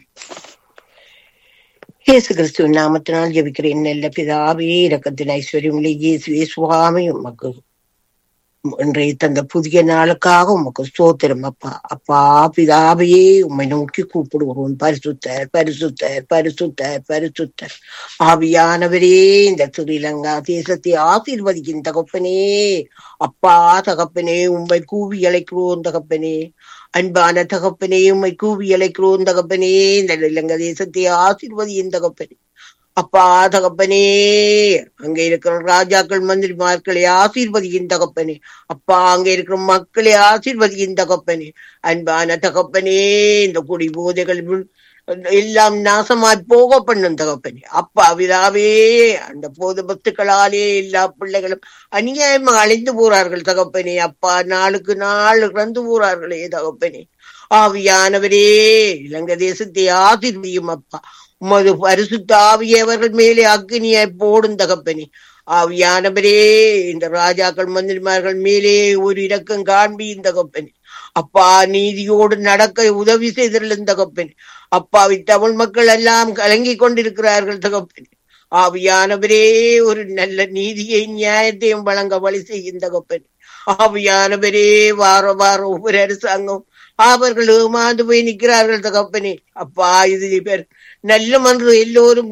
இயேசு கிறிஸ்துவின் நாமத்தினால் ஜெபிக்கிறேன் நல்ல பிதாவே. இரக்கத்தின் ஐஸ்வர்யம் இயேசுவே சுவாமி, உமக்கு இன்றைய தந்த புதிய நாளுக்காக உமக்கு ஸ்தோத்திரம் அப்பா. அப்பா பிதாவையே உம்மை நோக்கி கூப்பிடுவோம். பரிசுத்தர் பரிசுத்தர் பரிசுத்தர் பரிசுத்தர் ஆவியானவரே, இந்த ஸ்ரீலங்கா தேசத்தை ஆசீர்வதிக்கும் தகப்பனே. அப்பா தகப்பனே, உம்மை கூவி அழைக்கிறோம் தகப்பனே. அன்பான தகப்பனே, உம்மை கூவி அழைக்கிறோம் தகப்பனே. இந்த இலங்கை தேசத்தை ஆசீர்வதியும் தகப்பனே. அப்பா தகப்பனே, அங்க இருக்கிற ராஜாக்கள் மந்திரிமார்களை ஆசீர்வதியின் தகப்பனே. அப்பா அங்க இருக்கிற மக்களை ஆசீர்வதியின் தகப்பனே. அன்பான தகப்பனே, இந்த குடி போதைகள் எல்லாம் நாசமாய் போக பண்ணும் தகப்பனே. அப்பா விதாவே, அந்த போத பத்துக்களாலே எல்லா பிள்ளைகளும் அநியாயமா அழிந்து போறார்கள் தகப்பனே. அப்பா நாளுக்கு நாள் இறந்து போறார்களே தகப்பனே. ஆவியானவரே, இலங்கை தேசத்தை ஆசீர்வதியும் அப்பா. உமது பரிசுத்த ஆவியை அவர்கள் மேலே அக்னியாய் போடும் தகப்பனே. ஆவியானவரே, இந்த ராஜாக்கள் மந்திரிமார்கள் மேலே ஒரு இரக்கம் காண்பியும் தகப்பனே. அப்பா நீதியோடு நடக்க உதவி செய்திருந்த தகப்பனே. அப்பாவி தமிழ் மக்கள் எல்லாம் கலங்கி கொண்டிருக்கிறார்கள் தகப்பனே. ஆவியானவரே ஒரு நல்ல நீதியை நியாயத்தையும் வழங்க வழி செய்யும் தகப்பன். ஆவியானவரே வார வாரம் ஒவ்வொரு அரசாங்கம் அவர்கள் ஏமாந்து போய் நிற்கிறார்கள் தகப்பனே. அப்பா இது பேர் நல்ல மன்று எல்லோரும்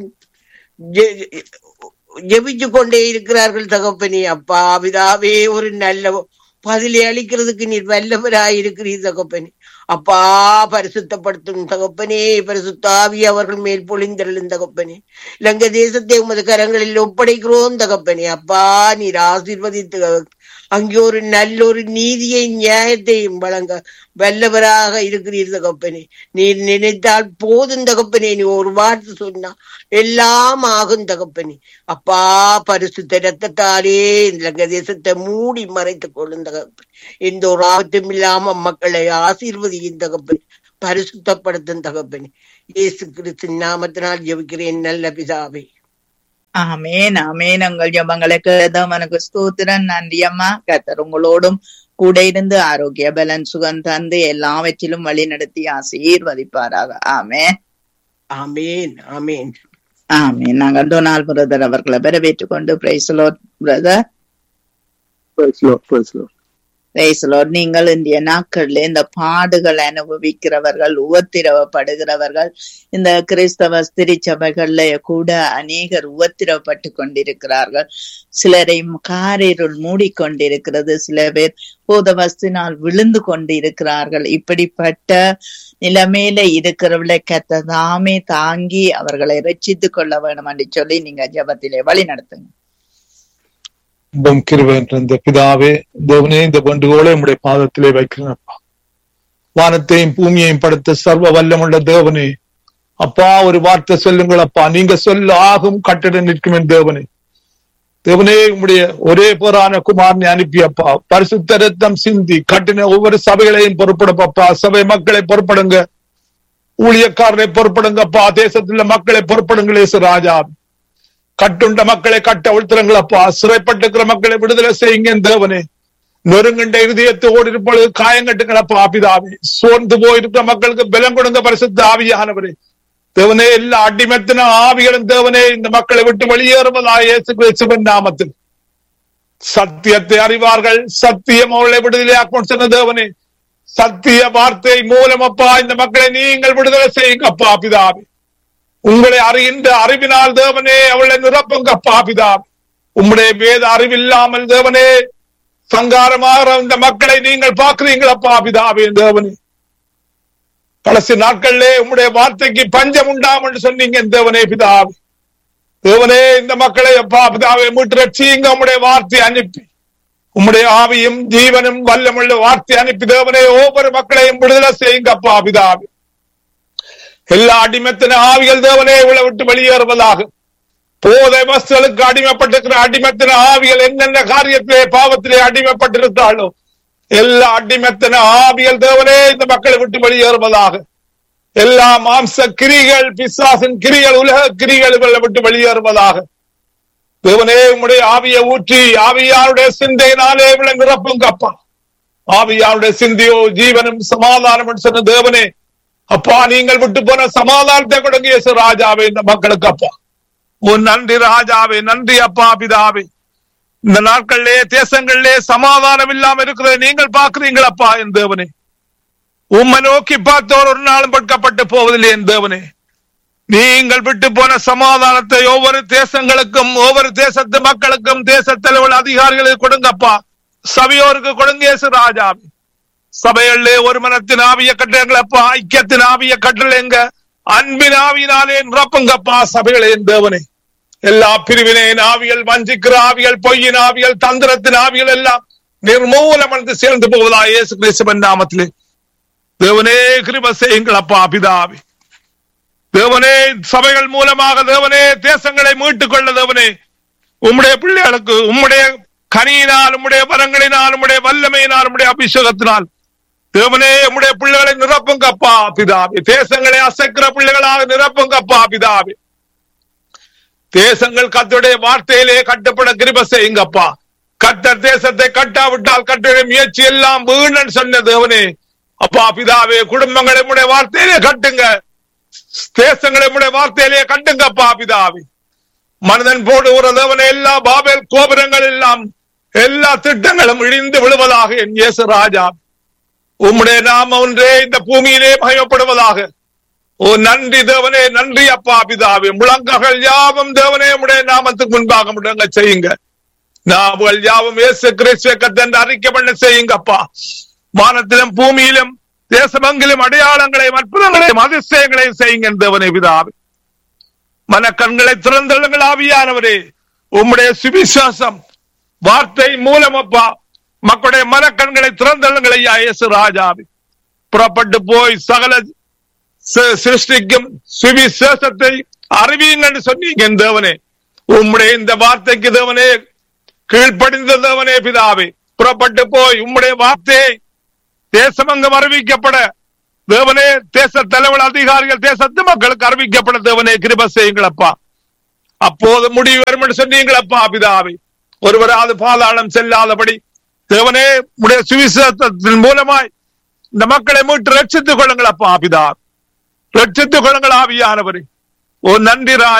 ஜெபிச்சு கொண்டே இருக்கிறார்கள் தகப்பனே. அப்பா பிதாவே ஒரு நல்ல பதிலை அளிக்கிறதுக்கு நீர் வல்லவராய் இருக்கிறீர் தகப்பனே. அப்பா பரிசுத்தப்படுத்தும் தகப்பனே. பரிசுத்தாவி அவர்கள் மேல் பொழிந்தருளும் தகப்பனே. இலங்கை தேசத்தை உமது கரங்களில் ஒப்படைக்கிறோம் தகப்பனே. அப்பா நீர் ஆசீர்வதித்து அங்கே ஒரு நல்ல ஒரு நீதியை நியாயத்தையும் வழங்க வல்லவராக இருக்கிறீர் தகப்பனே. நீர் நினைத்தால் போதும் தகப்பனே. நீ ஒரு வார்த்தை சொன்னா எல்லாம் ஆகும் தகப்பனே. அப்பா பரிசுத்த ரத்தத்தாலே இலங்கை தேசத்தை மூடி மறைத்துக் கொள்ளும் தகப்பன். எந்த ஒரு ஆபத்தும் இல்லாம மக்களை ஆசீர்வதியும் தகப்பன். பரிசுத்தப்படுத்தும் தகப்பனே. இயேசு கிறிஸ்து நாமத்தினால் ஜெபிக்கிறேன் நல்ல பிதாவே. ஆமேன் ஆமேன். உங்கள் ஜபங்களுக்கு அவனுக்கு ஸ்தோத்திரம். நன்றி அம்மா. கர்த்தர் உங்களோடும் கூட இருந்து ஆரோக்கிய பலன் சுகம் தந்து எல்லாவற்றிலும் வழி நடத்தி ஆசீர்வதிப்பாராக. ஆமேன் ஆமேன் ஆமேன் ஆமேன். நாங்கள் டொனால்ட் பிரதர் அவர்களை வரவேற்றுக் கொண்டு பிரைஸ் லார்ட் பிரதர். நீங்கள் இந்திய நாட்கள்ல இந்த பாடுகள் அனுபவிக்கிறவர்கள், உபத்திரவப்படுகிறவர்கள், இந்த கிறிஸ்தவ திருச்சபைகள்ல கூட அநேகர் உபத்திரவப்பட்டு கொண்டிருக்கிறார்கள். சிலரை காரிருள் மூடிக்கொண்டிருக்கிறது, சில பேர் போதவஸ்தினால் விழுந்து கொண்டிருக்கிறார்கள். இப்படிப்பட்ட நிலைமையில இருக்கிறவர்களை கர்த்தர் தாங்கி அவர்களை ரட்சித்துக் கொள்ள வேண்டும் என்று சொல்லி நீங்க ஜெபத்திலே வழி நடத்துங்க. கிருபை பிதாவே, தேவனே, இந்த பண்டுகோளை உம்முடைய பாதத்திலே வைக்கிறேன்ப்பா. வானத்தையும் பூமியையும் படைத்த சர்வ வல்லமுள்ள தேவனே, அப்பா ஒரு வார்த்தை சொல்லுங்கள் அப்பா. நீங்க சொல்ல ஆகும் கட்டிட நிற்கும் என் தேவனே. தேவனே, உம்முடைய ஒரே போரான குமாரனை அனுப்பி அப்பா பரிசுத்த ரத்தம் சிந்தி கட்டின ஒவ்வொரு சபைகளையும் பொறுப்படுப்பா. சபை மக்களை பொறுப்படுங்க, ஊழியக்காரரை பொறுப்படுங்கப்பா. தேசத்துல மக்களை பொறுப்படுங்களே ராஜா. கட்டுண்ட மக்களை கட்ட உள்துறங்களப்பா. சிறைப்பட்டிருக்கிற மக்களை விடுதலை செய்யுங்க தேவனே. நொறுங்குண்ட இருதயத்தோடு இருப்பொழுது காயங்கட்டுங்களப்பா பிதாவே. சோர்ந்து போயிருக்கிற மக்களுக்கு பலம் கொடுங்க பரிசுத்த ஆவியானவரே. தேவனே, எல்லா அடிமத்தின ஆவிகளும் தேவனே இந்த மக்களை விட்டு வெளியேறுவதா இயேசு கிறிஸ்துவின் நாமத்தில். சத்தியத்தை அறிவார்கள், சத்தியம் அவர்களை விடுதலையாக்கும் சொன்ன தேவனே. சத்திய வார்த்தை மூலமப்பா இந்த மக்களை நீங்கள் விடுதலை செய்யுங்கப்பா பிதாவே. உங்களை அறிகின்ற அறிவினால் தேவனே அவளை நிரப்புங்கப்பா பிதாவே. உம்முடைய வேத அறிவில்லாமல் தேவனே சங்காரமாக இந்த மக்களை நீங்கள் பார்க்கிறீங்களப்பா பிதாவே. தேவனே, கடைசி நாட்களிலே உம்முடைய வார்த்தைக்கு பஞ்சம் உண்டாம் என்று சொன்னீங்க தேவனே பிதாவே. தேவனே, இந்த மக்களை அப்பா பிதாவை மீட்டு ரட்சியுங்க. உம்முடைய வார்த்தை அனுப்பி உம்முடைய ஆவியும் ஜீவனும் வல்லமுள்ள வார்த்தை அனுப்பி தேவனே ஒவ்வொரு மக்களையும் விடுதலை செய்யுங்கப்பா பிதாவே. எல்லா அடிமத்தின ஆவிகள் தேவனே உள்ள விட்டு வெளியேறுவதாக. போதை வஸ்துகளுக்கு அடிமைப்பட்டிருக்கிற அடிமத்தின ஆவிகள் என்னென்ன காரியத்திலே பாவத்திலே அடிமைப்பட்டிருந்தாலும் எல்லா அடிமத்தின ஆவிகள் தேவனே இந்த மக்களை விட்டு வெளியேறுவதாக. எல்லா மாம்ச கிரிகள், பிசாசின் கிரிகள், உலக கிரிகள் இவர்களை விட்டு வெளியேறுவதாக. தேவனே, உம்முடைய ஆவியை ஊற்றி ஆவியாருடைய சிந்தையினாலே இவளை நிரப்புங்கப்பா. ஆவியாருடைய சிந்தையோ ஜீவனும் சமாதானம் சொன்ன தேவனே, அப்பா நீங்கள் விட்டு போன சமாதானத்தை கொடுங்க இயேசு ராஜாவே இந்த மக்களுக்கு அப்பா. உன் நன்றி ராஜாவே, நன்றி அப்பா பிதாவே. இந்த நாட்களிலே தேசங்களிலே சமாதானம் இல்லாம இருக்கிறத நீங்கள் பாக்குறீங்களப்பா என் தேவனே. உம்மை நோக்கி பார்த்தோர் ஒரு நாளும் பட்கப்பட்டு போவதில்லை என் தேவனே. நீங்கள் விட்டு போன சமாதானத்தை ஒவ்வொரு தேசங்களுக்கும், ஒவ்வொரு தேசத்து மக்களுக்கும், தேச தலைவர் அதிகாரிகளுக்கு கொடுங்கப்பா. சபையோருக்கு கொடுங்க இயேசு ராஜாவே. சபைகளிலே ஒரு மனத்தின் ஆவிய கட்டளங்களப்பா, ஐக்கியத்தின் ஆவிய கட்டளைங்க, அன்பின் ஆவியினாலே நிரப்புங்கப்பா சபைகளே தேவனே. எல்லா பிரிவினையின் ஆவிகள், வஞ்சிக்கிற ஆவிகள், பொய்யின் ஆவிகள், தந்திரத்தின் ஆவிகள் எல்லாம் நிர்மூலம் சேர்ந்து போவதா இயேசு கிறிஸ்துவின் நாமத்திலே. தேவனே கிருபை செய்யுங்களப்பா பிதாவே. தேவனே, சபைகள் மூலமாக தேவனே தேசங்களை மீட்டுக் கொள்ள தேவனே உம்முடைய பிள்ளைகளுக்கு உம்முடைய கனியினால், உம்முடைய வரங்களினால், உம்முடைய வல்லமையினால், உம்முடைய அபிஷேகத்தினால் தேவனே உம்முடைய பிள்ளைகளை நிரப்புங்கப்பா பிதாவே. தேசங்களை அசைக்கிற பிள்ளைகளாக நிரப்புங்கப்பா பிதாவே. தேசங்கள் கர்த்தருடைய வார்த்தையிலே கட்டப்பட கிருபை செய்யுங்கப்பா. கர்த்தர் தேசத்தை கட்டாவிட்டால் கர்த்தருடைய முயற்சி எல்லாம் வீணன் சொன்ன தேவனே அப்பா பிதாவே. குடும்பங்களை உம்முடைய வார்த்தையிலே கட்டுங்க, தேசங்களை உம்முடைய வார்த்தையிலே கட்டுங்கப்பா பிதாவே. மனிதன் போடுகிற தேவனே எல்லா பாபேல் கோபுரங்கள் எல்லாம் எல்லா திட்டங்களும் இழிந்து விழுவதாக என் இயேசு ராஜா. உம்முடைய நாமம் ஒன்றே இந்த பூமியிலே மகிமைப்படுவதாக. ஓ நன்றி தேவனே, நன்றி அப்பா பிதாவே. முழங்ககள் யாவும் தேவனே உம்முடைய நாமத்துக்கு முன்பாக முடங்க செய்யுங்க. நாவுகள் யாவும் இயேசு கிறிஸ்துவை கர்த்தர் அறிக்கை பண்ண செய்யுங்கப்பா. வானத்திலும் பூமியிலும் தேசமெங்கிலும் அடையாளங்களையும் அற்புதங்களையும் அதிசயங்களையும் செய்யுங்க தேவனே பிதாவே. மனக்கண்களை திறந்தெழுங்கள் ஆவியானவரே. உம்முடைய சுவிசேஷம் வார்த்தை மூலம் அப்பா மக்களுடைய மனக்கண்களை திறந்தெழுங்கள் ஐயா இயேசு ராஜாவே. புறப்பட்டு போய் சகல சிருஷ்டிக்கும் சுவிசேஷத்தை அறிவியுங்கள் சொன்னீங்க தேவனே. உம்முடைய இந்த வார்த்தைக்கு தேவனே கீழ்ப்படிந்த தேவனே பிதாவே. புறப்பட்டு போய் உம்முடைய வார்த்தையை தேசமங்கம் அறிவிக்கப்பட தேவனே, தேச தலைவர் அதிகாரிகள் தேசத்து மக்களுக்கு அறிவிக்கப்பட தேவனே கிருபை செய்யுங்களப்பா. அப்போது முடிவு வரும் என்று சொன்னீங்களப்பா பிதாவே. ஒருவராது பாதாளம் செல்லாதபடி தேவனே உடைய சுவிசேஷத்தின் மூலமாய் இந்த மக்களை மீட்டு ரட்சித்துக் கொள்ளுங்களப்பா பிதா. ரட்சித்துக் கொள்ளுங்கள் ஆவியானவரே. ஓ நன்றி ராஜா.